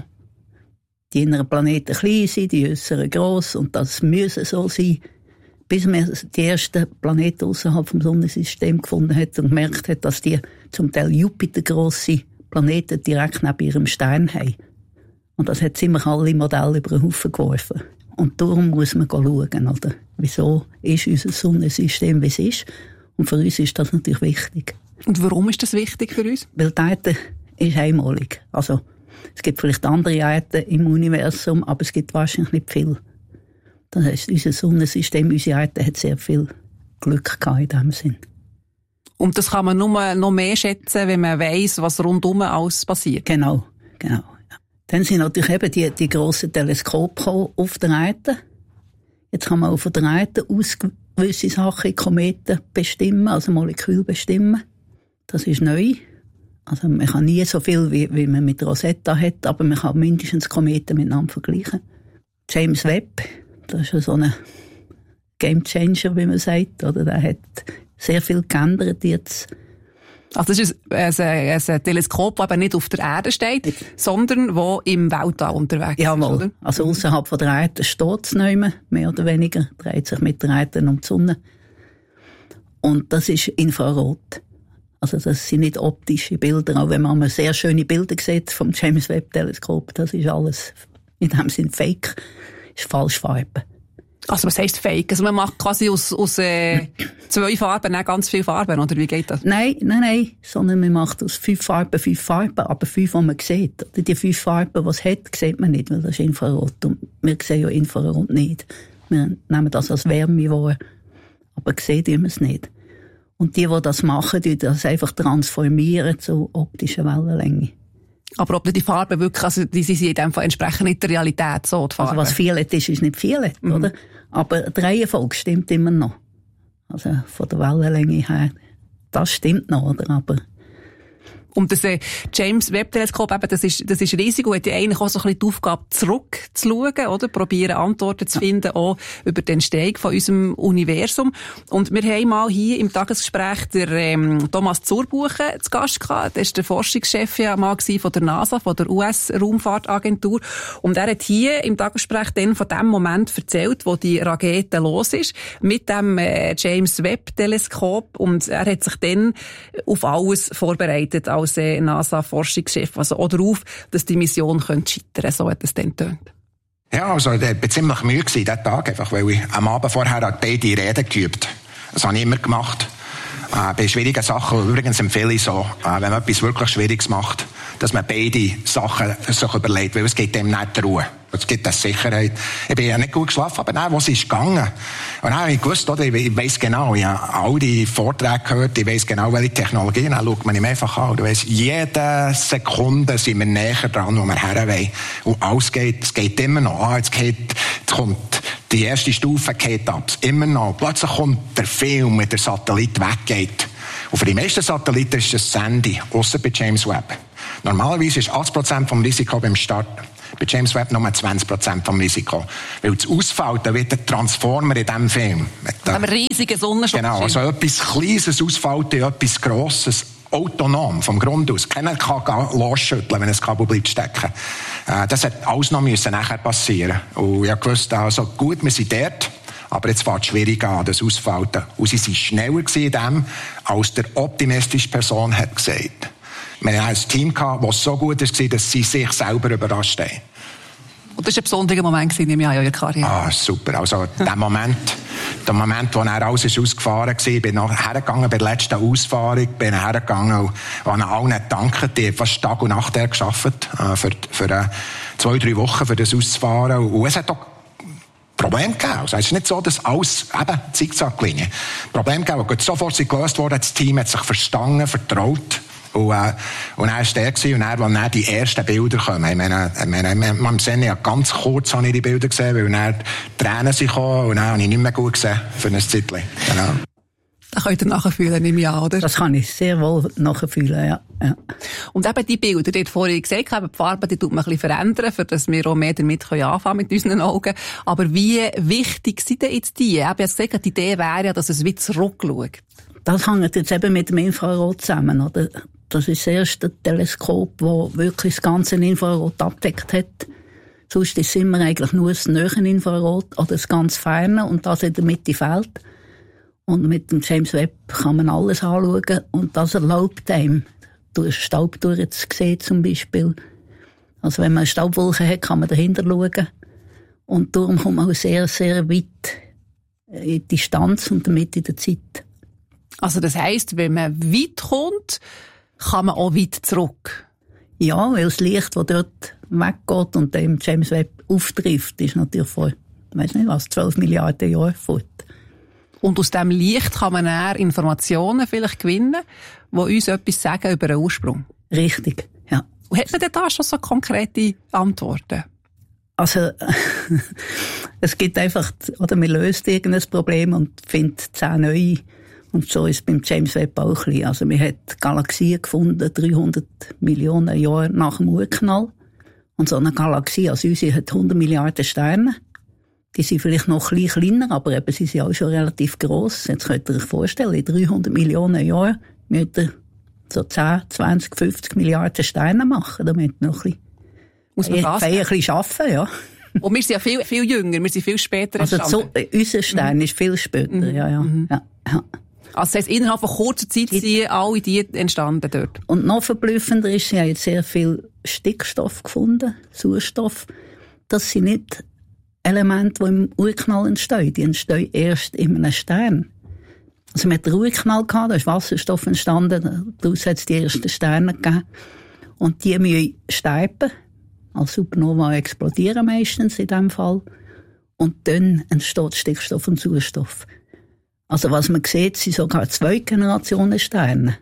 die inneren Planeten klein sind, die äußeren gross, und das müsse so sein, bis man die ersten Planeten außerhalb vom Sonnensystem gefunden hat und gemerkt hat, dass die zum Teil Jupiter-grosse Planeten direkt neben ihrem Stern haben. Und das hat ziemlich alle Modelle über den Haufen geworfen. Und darum muss man schauen, oder? Wieso ist unser Sonnensystem, wie es ist? Und für uns ist das natürlich wichtig. Und warum ist das wichtig für uns? Weil die Erde ist einmalig. Also, es gibt vielleicht andere Erden im Universum, aber es gibt wahrscheinlich nicht viel. Das heisst, unser Sonnensystem, unsere Erde hat sehr viel Glück gehabt in diesem Sinn. Und das kann man nur noch mehr schätzen, wenn man weiss, was rundum alles passiert. Genau, genau. Ja. Dann sind natürlich eben die, die grossen Teleskope auf der Erde. Jetzt kann man auf der Erde aus gewisse Sachen, Kometen bestimmen, also Moleküle bestimmen. Das ist neu. Also man kann nie so viel, wie, wie man mit Rosetta hat, aber man kann mindestens Kometen miteinander vergleichen. James Webb, das ist ja so ein Gamechanger, wie man sagt, oder? Der hat sehr viel geändert jetzt. Also das ist ein, ein, ein Teleskop, das eben nicht auf der Erde steht, sondern das im Weltall unterwegs Jawohl. ist, oder? Also außerhalb von der Erde steht es nicht mehr, mehr oder weniger, dreht sich mit der Erde um die Sonne. Und das ist Infrarot. Also das sind nicht optische Bilder, auch wenn man mal sehr schöne Bilder sieht vom James Webb Teleskop, das ist alles in dem Sinn Fake, ist Falschfarbe. Also was heisst Fake? Also man macht quasi aus, aus äh, zwei Farben auch ganz viele Farben, oder wie geht das? Nein, nein, nein, sondern man macht aus fünf Farben fünf Farben, aber fünf, die man sieht. Die fünf Farben, die es hat, sieht man nicht, weil das ist Infrarot. Und wir sehen ja Infrarot nicht. Wir nehmen das als Wärme wahr, aber sehen wir es nicht. Und die, die das machen, die das einfach transformieren zu optischer Wellenlänge. Aber ob die Farben wirklich, also die sind in dem Fall entsprechend nicht der Realität, so die Farben. Also was Violet ist, ist nicht Violet, mhm. oder? Aber die Reihenfolge stimmt immer noch. Also von der Wellenlänge her, das stimmt noch, oder? Aber Und das äh, James Webb Teleskop, eben, das ist, das ist riesig und hat ja eigentlich auch so ein bisschen die Aufgabe, zurückzuschauen, oder? Probieren Antworten zu finden, auch über den Entstehung von unserem Universum. Und wir haben mal hier im Tagesgespräch der, ähm, Thomas Zurbuchen zu Gast gehabt. Der ist der Forschungschef ja mal gewesen von der NASA, von der U S-Raumfahrtagentur. Und er hat hier im Tagesgespräch dann von dem Moment erzählt, wo die Rakete los ist, mit dem äh, James Webb Teleskop. Und er hat sich dann auf alles vorbereitet, als NASA-Forschungschef, also auch darauf, dass die Mission scheitern könnte. So hat es dann getönt. Ja, also ich war ziemlich müde diesen Tag, einfach, weil ich am Abend vorher beide Reden geübt. Das habe ich immer gemacht. Äh, bei schwierigen Sachen, übrigens empfehle ich so, äh, wenn man etwas wirklich Schwieriges macht, dass man beide Sachen sich überlegt, weil es gibt dem nicht Ruhe. Es gibt eine Sicherheit. Ich bin ja nicht gut geschlafen, aber dann, wo es ist gegangen. Und dann habe ich gewusst, oder, ich weiss genau, ich habe all die Vorträge gehört, ich weiss genau, welche Technologien, dann schaut man ihm einfach an. Du weißt, jede Sekunde sind wir näher dran, wo wir her wollen. Und alles geht, es geht immer noch. Ah, jetzt geht, jetzt kommt die erste Stufe geht ab. Immer noch. Plötzlich kommt der Film, wenn der Satellit weggeht. Und für die meisten Satelliten ist das Sandy, ausser bei James Webb. Normalerweise ist achtzig Prozent vom Risiko beim Start. Bei James Webb nur zwanzig Prozent vom Risiko. Weil das Ausfalten wird ein Transformer in diesem Film. Mit einem riesigen Sonnenschutz. Genau, also etwas Kleines ausfalten, etwas Grosses, autonom, vom Grund aus. Keiner kann losschütteln, wenn ein Kabel bleibt stecken. Das hat alles noch müssen nachher passieren. Und ich wusste, also gut, wir sind dort. Aber jetzt fängt es schwierig an, das Ausfalten. Und sie waren schneller in dem, als der optimistische Person hat gesagt. Wir hatten ein Team, das so gut war, dass sie sich selber überrascht haben. Und das war ein besonderer Moment in Ihrer Karriere. Ah, super. Also, der Moment, der Moment, wo er alles ist ausgefahren war, ich bin noch hergegangen bei der letzten Ausfahrung, bin hergegangen und habe allen gedankt, die haben fast Tag und Nacht gearbeitet, äh, für, für äh, zwei, drei Wochen, für das auszufahren. Und es hat auch Problem gegeben. Also, es ist nicht so, dass alles, eben, Zickzacklinie. Problem gegeben, und sofort sind gelöst worden, das Team hat sich verstanden, vertraut. Und, äh, und er war der gewesen, und er, als dann die ersten Bilder kommen. Ich meine, ich meine, man sehen ja ganz kurz habe ich die Bilder gesehen, weil dann die Tränen sind gekommen, und dann habe ich nicht mehr gut gesehen, für ein Zeitchen. Genau. Das könnt ihr nachfühlen, nehme ich an, oder? Das kann ich sehr wohl nachfühlen, ja. ja. Und eben die Bilder, die ihr vorhin gesagt habt, die Farbe, die tut man ein bisschen verändern, für dass wir auch mehr damit anfangen können mit unseren Augen. Aber wie wichtig sind denn jetzt die? Ich habe ja gesagt, die Idee wäre ja, dass es wie zurückschaut. Das hängt jetzt eben mit dem Infrarot zusammen, oder? Das ist das erste Teleskop, das wirklich das ganze Infrarot abdeckt hat. Sonst ist es immer eigentlich nur das nahe Infrarot oder das ganz Ferne, und das in der Mitte fehlt. Und mit dem James Webb kann man alles anschauen, und das erlaubt einem, durch Staub durchzusehen zum Beispiel. Also wenn man eine Staubwolke hat, kann man dahinter schauen. Und darum kommt man auch sehr, sehr weit in die Distanz und damit in der Zeit. Also das heisst, wenn man weit kommt, kann man auch weit zurück? Ja, weil das Licht, das dort weggeht und dem James Webb auftrifft, ist natürlich vor, ich weiss nicht was, zwölf Milliarden Jahren fort. Und aus diesem Licht kann man dann Informationen vielleicht gewinnen, die uns etwas sagen über den Ursprung? Richtig, ja. Und hat man denn da schon so konkrete Antworten? Also, es gibt einfach, oder man löst irgendein Problem und findet zehn neue. Und so ist es beim James Webb auch ein bisschen. Also, man hat Galaxien gefunden, dreihundert Millionen Jahre nach dem Urknall. Und so eine Galaxie, also unsere, hat hundert Milliarden Sterne. Die sind vielleicht noch ein bisschen kleiner, aber eben, sie sind auch schon relativ gross. Jetzt könnt ihr euch vorstellen, in dreihundert Millionen Jahren müsst ihr so zehn, zwanzig, fünfzig Milliarden Sterne machen. Da müsst ihr noch ein bisschen, muss man ein bisschen arbeiten, ja. Und wir sind ja viel, viel jünger, wir sind viel später also entstanden. So, unser Stern mhm. ist viel später, mhm. ja, ja. Mhm. ja, ja. Also das heisst, innerhalb von kurzer Zeit sind alle die entstanden dort. Und noch verblüffender ist, sie haben jetzt sehr viel Stickstoff gefunden, Sauerstoff. Das sind nicht Elemente, die im Urknall entstehen. Die entstehen erst in einem Stern. Also man hat den Urknall gehabt, da ist Wasserstoff entstanden, daraus hat es die ersten Sterne gegeben. Und die müssen sterben, als Supernova explodieren meistens in diesem Fall. Und dann entsteht Stickstoff und Sauerstoff. Also was man sieht, sind sogar zwei Generationen Sterne.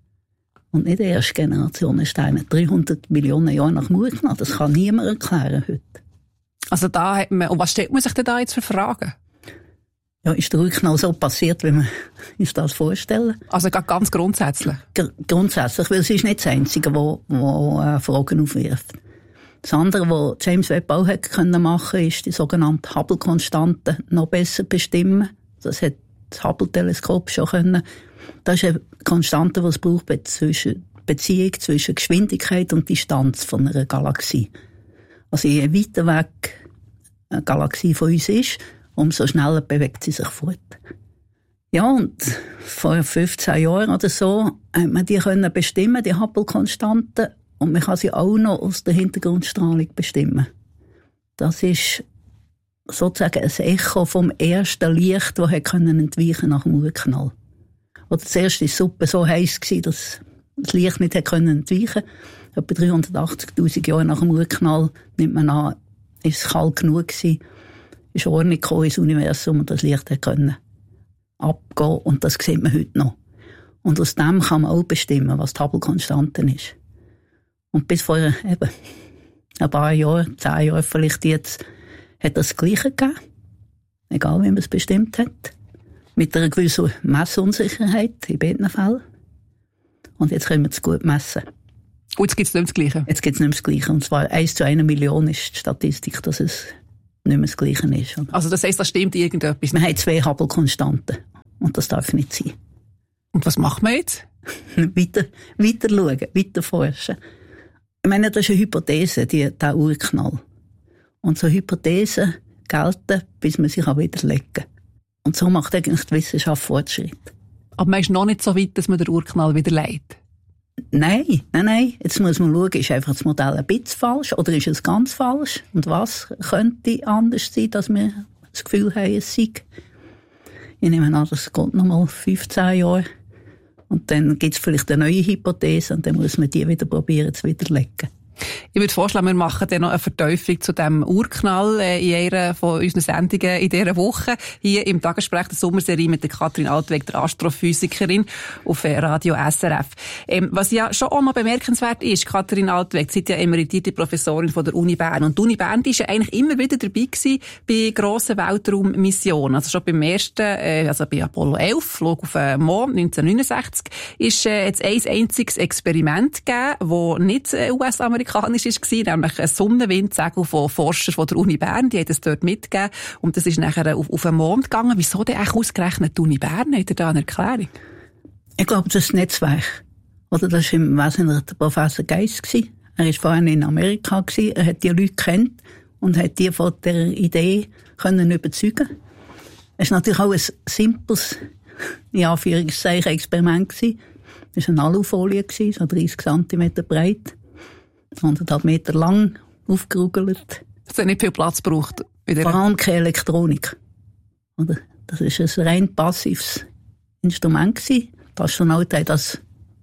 Und nicht die erste Generation Sterne. dreihundert Millionen Jahre nach dem Urknall. Das kann niemand erklären heute. Also da hat man, und was stellt man sich denn da jetzt für Fragen? Ja, ist der Urknall so passiert, wie man sich das vorstellen? Also ganz grundsätzlich? G- grundsätzlich, weil es ist nicht das Einzige, was äh, Fragen aufwirft. Das andere, was James Webb auch hätte können machen, ist die sogenannte Hubble-Konstante noch besser bestimmen. Das hat das Hubble-Teleskop schon können. Das ist eine Konstante, die es braucht bei zwischen Beziehung zwischen Geschwindigkeit und Distanz von einer Galaxie. Also je weiter weg eine Galaxie von uns ist, umso schneller bewegt sie sich fort. Ja, und vor fünfzehn Jahren oder so hat man die können bestimmen, die Hubble-Konstante, und man kann sie auch noch aus der Hintergrundstrahlung bestimmen. Das ist sozusagen ein Echo vom ersten Licht, das entweichen konnte nach dem Urknall. Oder zuerst war die Suppe so heiß, dass das Licht nicht entweichen konnte. Etwa dreihundertachtzigtausend Jahre nach dem Urknall nimmt man an, ist es kalt genug gewesen, ist Ordnung gekommen ins Universum und das Licht können abgehen und das sieht man heute noch. Und aus dem kann man auch bestimmen, was die Hubble-Konstante ist. Und bis vor eben ein paar Jahren, zehn Jahren vielleicht jetzt, hat das Gleiche gegeben. Egal, wie man es bestimmt hat. Mit einer gewissen Messunsicherheit in beiden Fällen. Und jetzt können wir es gut messen. Und jetzt gibt es nicht mehr das Gleiche? Jetzt gibt es nicht mehr das Gleiche. Und zwar eins zu einer Million ist die Statistik, dass es nicht mehr das Gleiche ist. Also das heisst, da stimmt irgendetwas? Wir haben zwei Hubble-Konstanten. Und das darf nicht sein. Und was macht man jetzt? weiter, weiter schauen, weiter forschen. Ich meine, das ist eine Hypothese, die, der Urknall. Und so Hypothesen gelten, bis man sich widerlegen kann. Und so macht eigentlich die Wissenschaft Fortschritt. Aber man ist noch nicht so weit, dass man den Urknall widerlegt? Nein, nein, nein. Jetzt muss man schauen, ist einfach das Modell ein bisschen falsch oder ist es ganz falsch? Und was könnte anders sein, dass wir das Gefühl haben, es sei? Ich nehme an, das geht noch mal fünfzehn Jahre. Und dann gibt es vielleicht eine neue Hypothese und dann muss man die wieder probieren zu widerlegen. Ich würde vorschlagen, wir machen dann noch eine Vertiefung zu dem Urknall in einer von unseren Sendungen in dieser Woche. Hier im Tagesgespräch der Sommerserie mit der Kathrin Altweg, der Astrophysikerin auf Radio S R F. Ähm, was ja schon auch noch bemerkenswert ist, Kathrin Altweg, Sie sind ja emeritierte Professorin von der Uni Bern. Und die Uni Bern die ist ja eigentlich immer wieder dabei gewesen bei grossen Weltraummissionen. Also schon beim ersten, äh, also bei Apollo elf, Flug auf den Mond neunzehnhundertneunundsechzig, ist äh, jetzt ein einziges Experiment gegeben, das nicht äh, U S-amerikanisch war, nämlich ein Sonnenwindsegel von Forschern von der Uni Bern, die haben das dort mitgegeben und das ist nachher auf, auf den Mond gegangen. Wieso denn eigentlich ausgerechnet die Uni Bern? Hat ihr da eine Erklärung? Ich glaube, das ist das Netzwerk. Oder das war im Wesentlichen der Professor Geiss. Er war vorhin in Amerika, er hat die Leute gekannt und hat die von der Idee können überzeugen. Es war natürlich auch ein simples, in Anführungszeichen, Experiment. Es war eine Alufolie, so dreißig Zentimeter breit. anderthalb Meter lang, aufgerugelt. Es hat nicht viel Platz gebraucht. Vor allem keine Elektronik. Oder? Das war ein rein passives Instrument. Die Astronauten haben das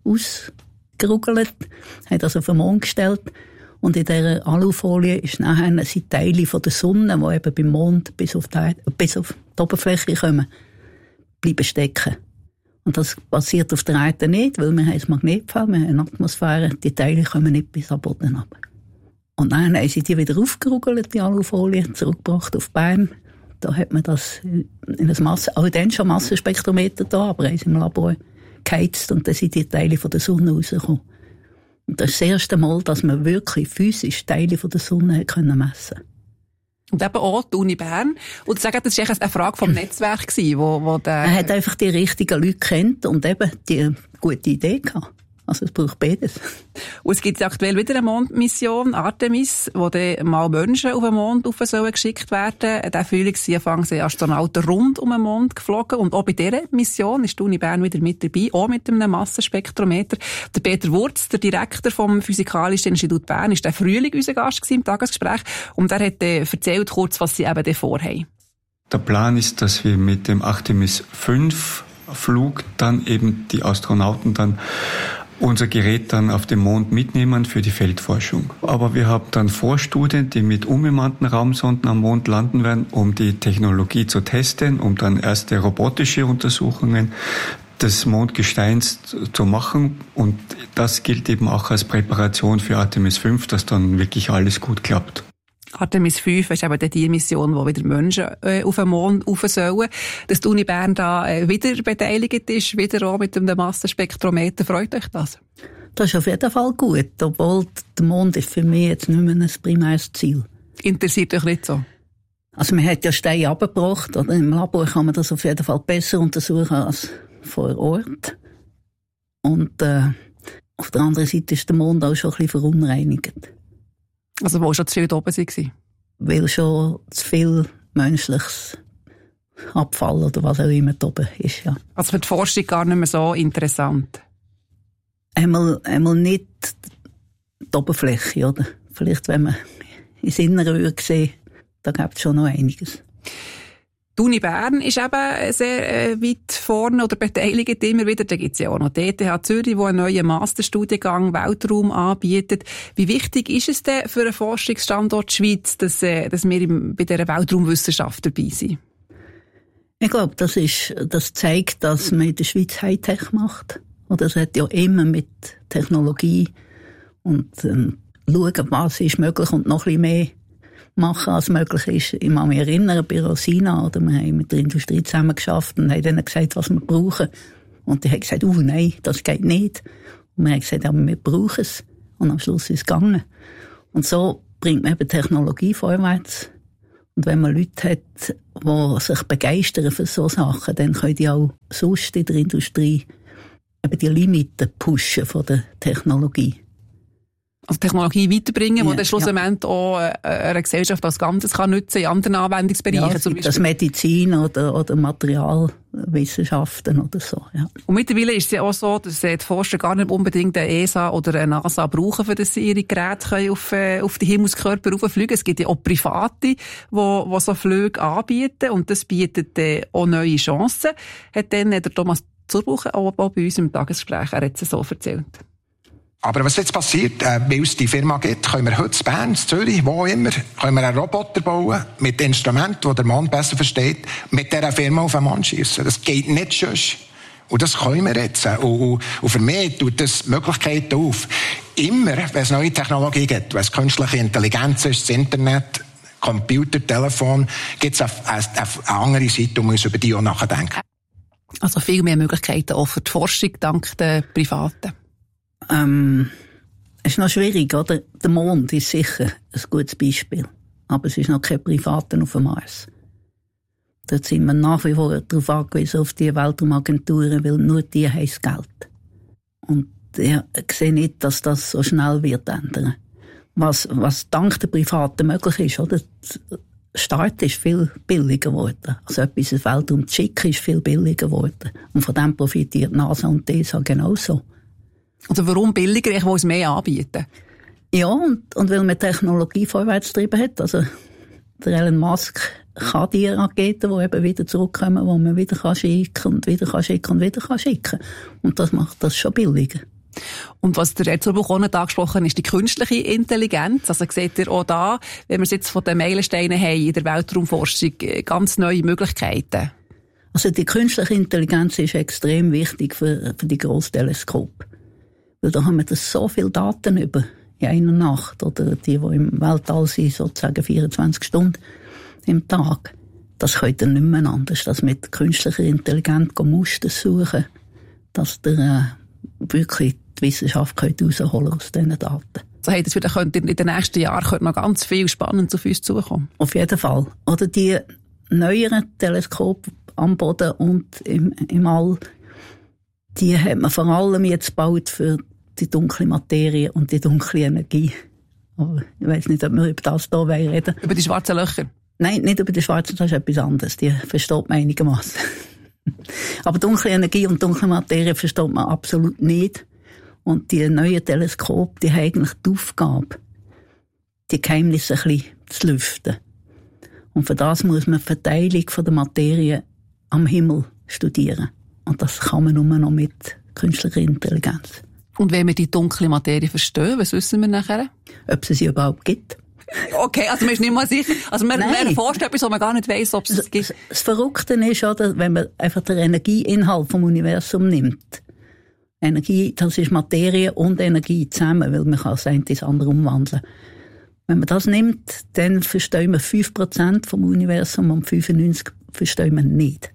ausgerugelt, haben das auf den Mond gestellt. Und in dieser Alufolie ist nachher sind Teile von der Sonne, die eben beim Mond bis auf die, bis auf die Oberfläche kommen, bleiben stecken. Und das passiert auf der Erde nicht, weil wir haben ein Magnetfeld, wir haben eine Atmosphäre, die Teile kommen nicht bis am Boden runter. Und dann haben sie die wieder aufgerugelt, die Alufolie, zurückgebracht auf Bern. Da hat man das in ein Masse, auch dann schon Massenspektrometer da, aber haben sie im Labor geheizt und dann sind die Teile von der Sonne rausgekommen. Und das ist das erste Mal, dass man wirklich physisch Teile von der Sonne messen konnte. Und eben auch die Uni Bern. Und sagen, das war eigentlich eine Frage vom Netzwerk gewesen, wo, wo der... Er hat einfach die richtigen Leute kennt und eben die gute Idee gehabt. Also es braucht beides. Und es gibt aktuell wieder eine Mondmission, Artemis, wo dann mal Menschen auf den Mond rauf sollen geschickt werden. Der Frühlingsanfang sind Astronauten rund um den Mond geflogen. Und auch bei dieser Mission ist die Uni Bern wieder mit dabei, auch mit einem Massenspektrometer. Der Peter Wurz, der Direktor vom Physikalischen Institut Bern, ist der Frühling unser Gast gewesen im Tagesgespräch. Und er hat erzählt kurz, was sie eben da vorhaben. Der Plan ist, dass wir mit dem Artemis fünf Flug dann eben die Astronauten dann unser Gerät dann auf dem Mond mitnehmen für die Feldforschung. Aber wir haben dann Vorstudien, die mit unbemannten Raumsonden am Mond landen werden, um die Technologie zu testen, um dann erste robotische Untersuchungen des Mondgesteins zu machen. Und das gilt eben auch als Präparation für Artemis fünf, dass dann wirklich alles gut klappt. Artemis fünf ist eben die Mission, wo wieder Menschen äh, auf den Mond rauf sollen. Dass die Uni Bern da äh, wieder beteiligt ist, wieder auch mit einem Massenspektrometer. Freut euch das? Das ist auf jeden Fall gut, obwohl der Mond ist für mich jetzt nicht mehr ein primäres Ziel. Interessiert euch nicht so? Also man hat ja Steine abgebracht, oder? Im Labor kann man das auf jeden Fall besser untersuchen als vor Ort. Und äh, auf der anderen Seite ist der Mond auch schon ein bisschen verunreinigt. Also wo schon zu viel oben war? Weil schon zu viel menschliches Abfall oder was auch immer da oben ist, ja. Also für die Forschung gar nicht mehr so interessant? Einmal, einmal nicht die Oberfläche, oder? Vielleicht, wenn man ins Innere sieht, da gibt es schon noch einiges. Die Uni Bern ist eben sehr äh, weit vorne oder beteiligt immer wieder. Da gibt es ja auch noch die E T H Zürich, die einen neuen Masterstudiengang Weltraum anbietet. Wie wichtig ist es denn für einen Forschungsstandort Schweiz, dass, äh, dass wir im, bei dieser Weltraumwissenschaft dabei sind? Ich glaube, das ist, das zeigt, dass man in der Schweiz Hightech macht. Oder es hat ja immer mit Technologie und ähm, schauen, was ist möglich und noch ein bisschen mehr machen, als möglich ist. Ich kann mich erinnern, bei Rosina, oder wir haben mit der Industrie zusammen geschafft und haben ihnen gesagt, was wir brauchen. Und die haben gesagt, oh nein, das geht nicht. Und wir haben gesagt, aber wir brauchen es. Und am Schluss ist es gegangen. Und so bringt man eben Technologie vorwärts. Und wenn man Leute hat, die sich begeistern für so Sachen, dann können die auch sonst in der Industrie eben die Limiten pushen von der Technologie. Also Technologie weiterbringen, ja, die dann schlussendlich ja. auch äh, einer Gesellschaft als Ganzes kann nutzen in anderen Anwendungsbereichen. Ja, zum Beispiel das Medizin oder, oder Materialwissenschaften oder so. Ja. Und mittlerweile ist es ja auch so, dass die Forscher gar nicht unbedingt eine E S A oder eine NASA brauchen, für dass sie ihre Geräte können auf, äh, auf die Himmelskörper rauffliegen. Es gibt ja auch Private, die, die so Flüge anbieten und das bietet äh, auch neue Chancen. Hat dann der Thomas Zurbuchen auch bei uns im Tagesgespräch, er hat es so erzählt. Aber was jetzt passiert, äh, weil es die Firma gibt, können wir heute in Bern, in Zürich, wo immer, können wir einen Roboter bauen, mit Instrumenten, die der Mann besser versteht, mit dieser Firma auf den Mann schiessen. Das geht nicht sonst. Und das können wir jetzt. Und, und, und für mich tut das Möglichkeiten auf. Immer, wenn es neue Technologie gibt, wenn es künstliche Intelligenz ist, das Internet, Computer, Telefon, gibt es eine, eine, eine andere Seite, und man muss über die auch nachdenken. Also viel mehr Möglichkeiten auch für die Forschung dank der Privaten. Ähm, es ist noch schwierig, oder? Der Mond ist sicher ein gutes Beispiel. Aber es ist noch kein Privaten auf dem Mars. Dort sind wir nach wie vor darauf angewiesen, auf die Weltraumagenturen, weil nur die haben das Geld. Und ich sehe nicht, dass das so schnell wird ändern. Was, was dank der Privaten möglich ist, oder? Der Start ist viel billiger geworden. Also etwas ins Weltraum zu schicken ist viel billiger geworden. Und von dem profitiert NASA und die E S A genauso. Also warum billiger? Ich will es mehr anbieten. Ja, und, und weil man Technologie vorwärts getrieben hat. Also der Elon Musk kann die Raketen, die eben wieder zurückkommen, die man wieder kann schicken und wieder kann schicken und wieder kann schicken. Und das macht das schon billiger. Und was der Erzurbuch auch nicht angesprochen ist, die künstliche Intelligenz. Also seht ihr auch da, wenn wir es jetzt von den Meilensteinen haben in der Weltraumforschung, ganz neue Möglichkeiten. Also die künstliche Intelligenz ist extrem wichtig für, für die Grossteleskope. Weil da haben wir das so viele Daten über in einer Nacht oder die, die im Weltall sind, sozusagen vierundzwanzig Stunden im Tag. Das könnt ihr nicht mehr anders, dass mit künstlicher Intelligenz Muster suchen, dass ihr äh, wirklich die Wissenschaft könnt rausholen aus diesen Daten. So heißt es wieder, könnt ihr in den nächsten Jahren noch ganz viel Spannendes auf uns zukommen. Auf jeden Fall. Oder die neueren Teleskope am Boden und im, im All, die hat man vor allem jetzt gebaut für die dunkle Materie und die dunkle Energie. Aber ich weiss nicht, ob wir über das hier reden. Über die schwarzen Löcher? Nein, nicht über die schwarzen, das ist etwas anderes. Die versteht man einigermaßen. Aber dunkle Energie und dunkle Materie versteht man absolut nicht. Und die neuen Teleskope, die haben eigentlich die Aufgabe, die Geheimnisse ein bisschen zu lüften. Und für das muss man die Verteilung der Materie am Himmel studieren. Und das kann man nur noch mit künstlicher Intelligenz. Und wenn wir die dunkle Materie verstehen, was wissen wir nachher? Ob es sie überhaupt gibt. Okay, also man ist nicht mal sicher. Also man, man erforscht etwas, wo man gar nicht weiss, ob es es gibt. Das Verrückte ist, oder, wenn man einfach den Energieinhalt vom Universum nimmt. Energie, das ist Materie und Energie zusammen, weil man kann das eine ins andere umwandeln. Wenn man das nimmt, dann verstehen wir fünf Prozent vom Universum und fünfundneunzig Prozent verstehen wir nicht.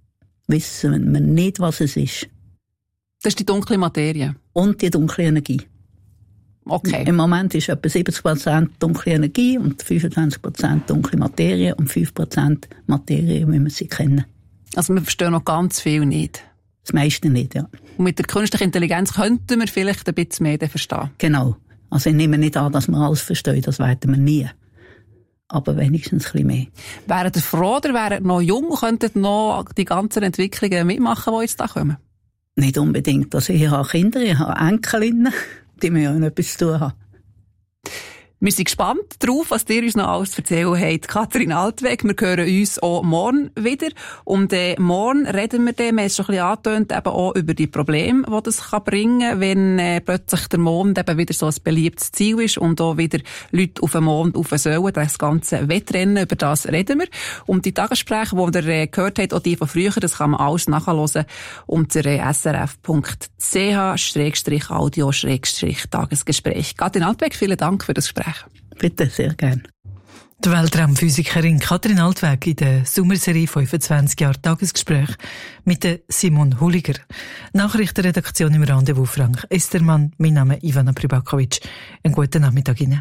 Wissen wir nicht, was es ist. Das ist die dunkle Materie. Und die dunkle Energie. Okay. Im Moment ist etwa siebzig Prozent dunkle Energie und fünfundzwanzig Prozent dunkle Materie und fünf Prozent Materie, wie wir sie kennen. Also wir verstehen noch ganz viel nicht. Das meiste nicht, ja. Und mit der künstlichen Intelligenz könnten wir vielleicht ein bisschen mehr verstehen. Genau. Also ich nehme nicht an, dass wir alles verstehen, das weiten wir nie. Aber wenigstens ein bisschen mehr. Wären ihr froh oder wären ihr noch jung und könnten noch die ganzen Entwicklungen mitmachen, die jetzt da kommen? Nicht unbedingt. Also ich habe Kinder, ich habe Enkelinnen, die mir ja noch etwas zu tun haben. Wir sind gespannt darauf, was ihr uns noch alles zu erzählen habt. Kathrin Altweg, wir hören uns auch morgen wieder. Und äh, morgen reden wir dann, wir haben es schon ein bisschen angetönt, eben auch über die Probleme, die das kann bringen kann, wenn äh, plötzlich der Mond eben wieder so ein beliebtes Ziel ist und auch wieder Leute auf den Mond rauf sollen. Das ganze Wettrennen, über das reden wir. Und die Tagesgespräche, die ihr äh, gehört habt, auch die von früher, das kann man alles nachhören unter äh, s r f punkt c h Schrägstrich audio Schrägstrich Tagesgespräch. Kathrin Altweg, vielen Dank für das Gespräch. Bitte, sehr gern. Die Weltraumphysikerin Kathrin Altweg in der Sommerserie fünfundzwanzig Jahre Tagesgespräch mit der Simon Huliger. Nachrichtenredaktion im Rendezvous Frank Estermann. Mein Name ist Ivana Pribakovic. Einen guten Nachmittag Ihnen.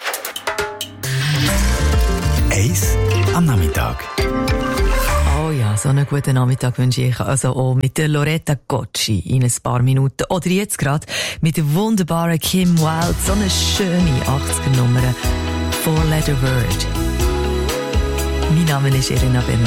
Eis am Nachmittag. Oh ja, so einen guten Nachmittag wünsche ich also auch mit der Loretta Gocci in ein paar Minuten. Oder jetzt gerade mit der wunderbaren Kim Wilde. So eine schöne achtziger Nummer. Four Letter Word. Mein Name ist Irina Bernard.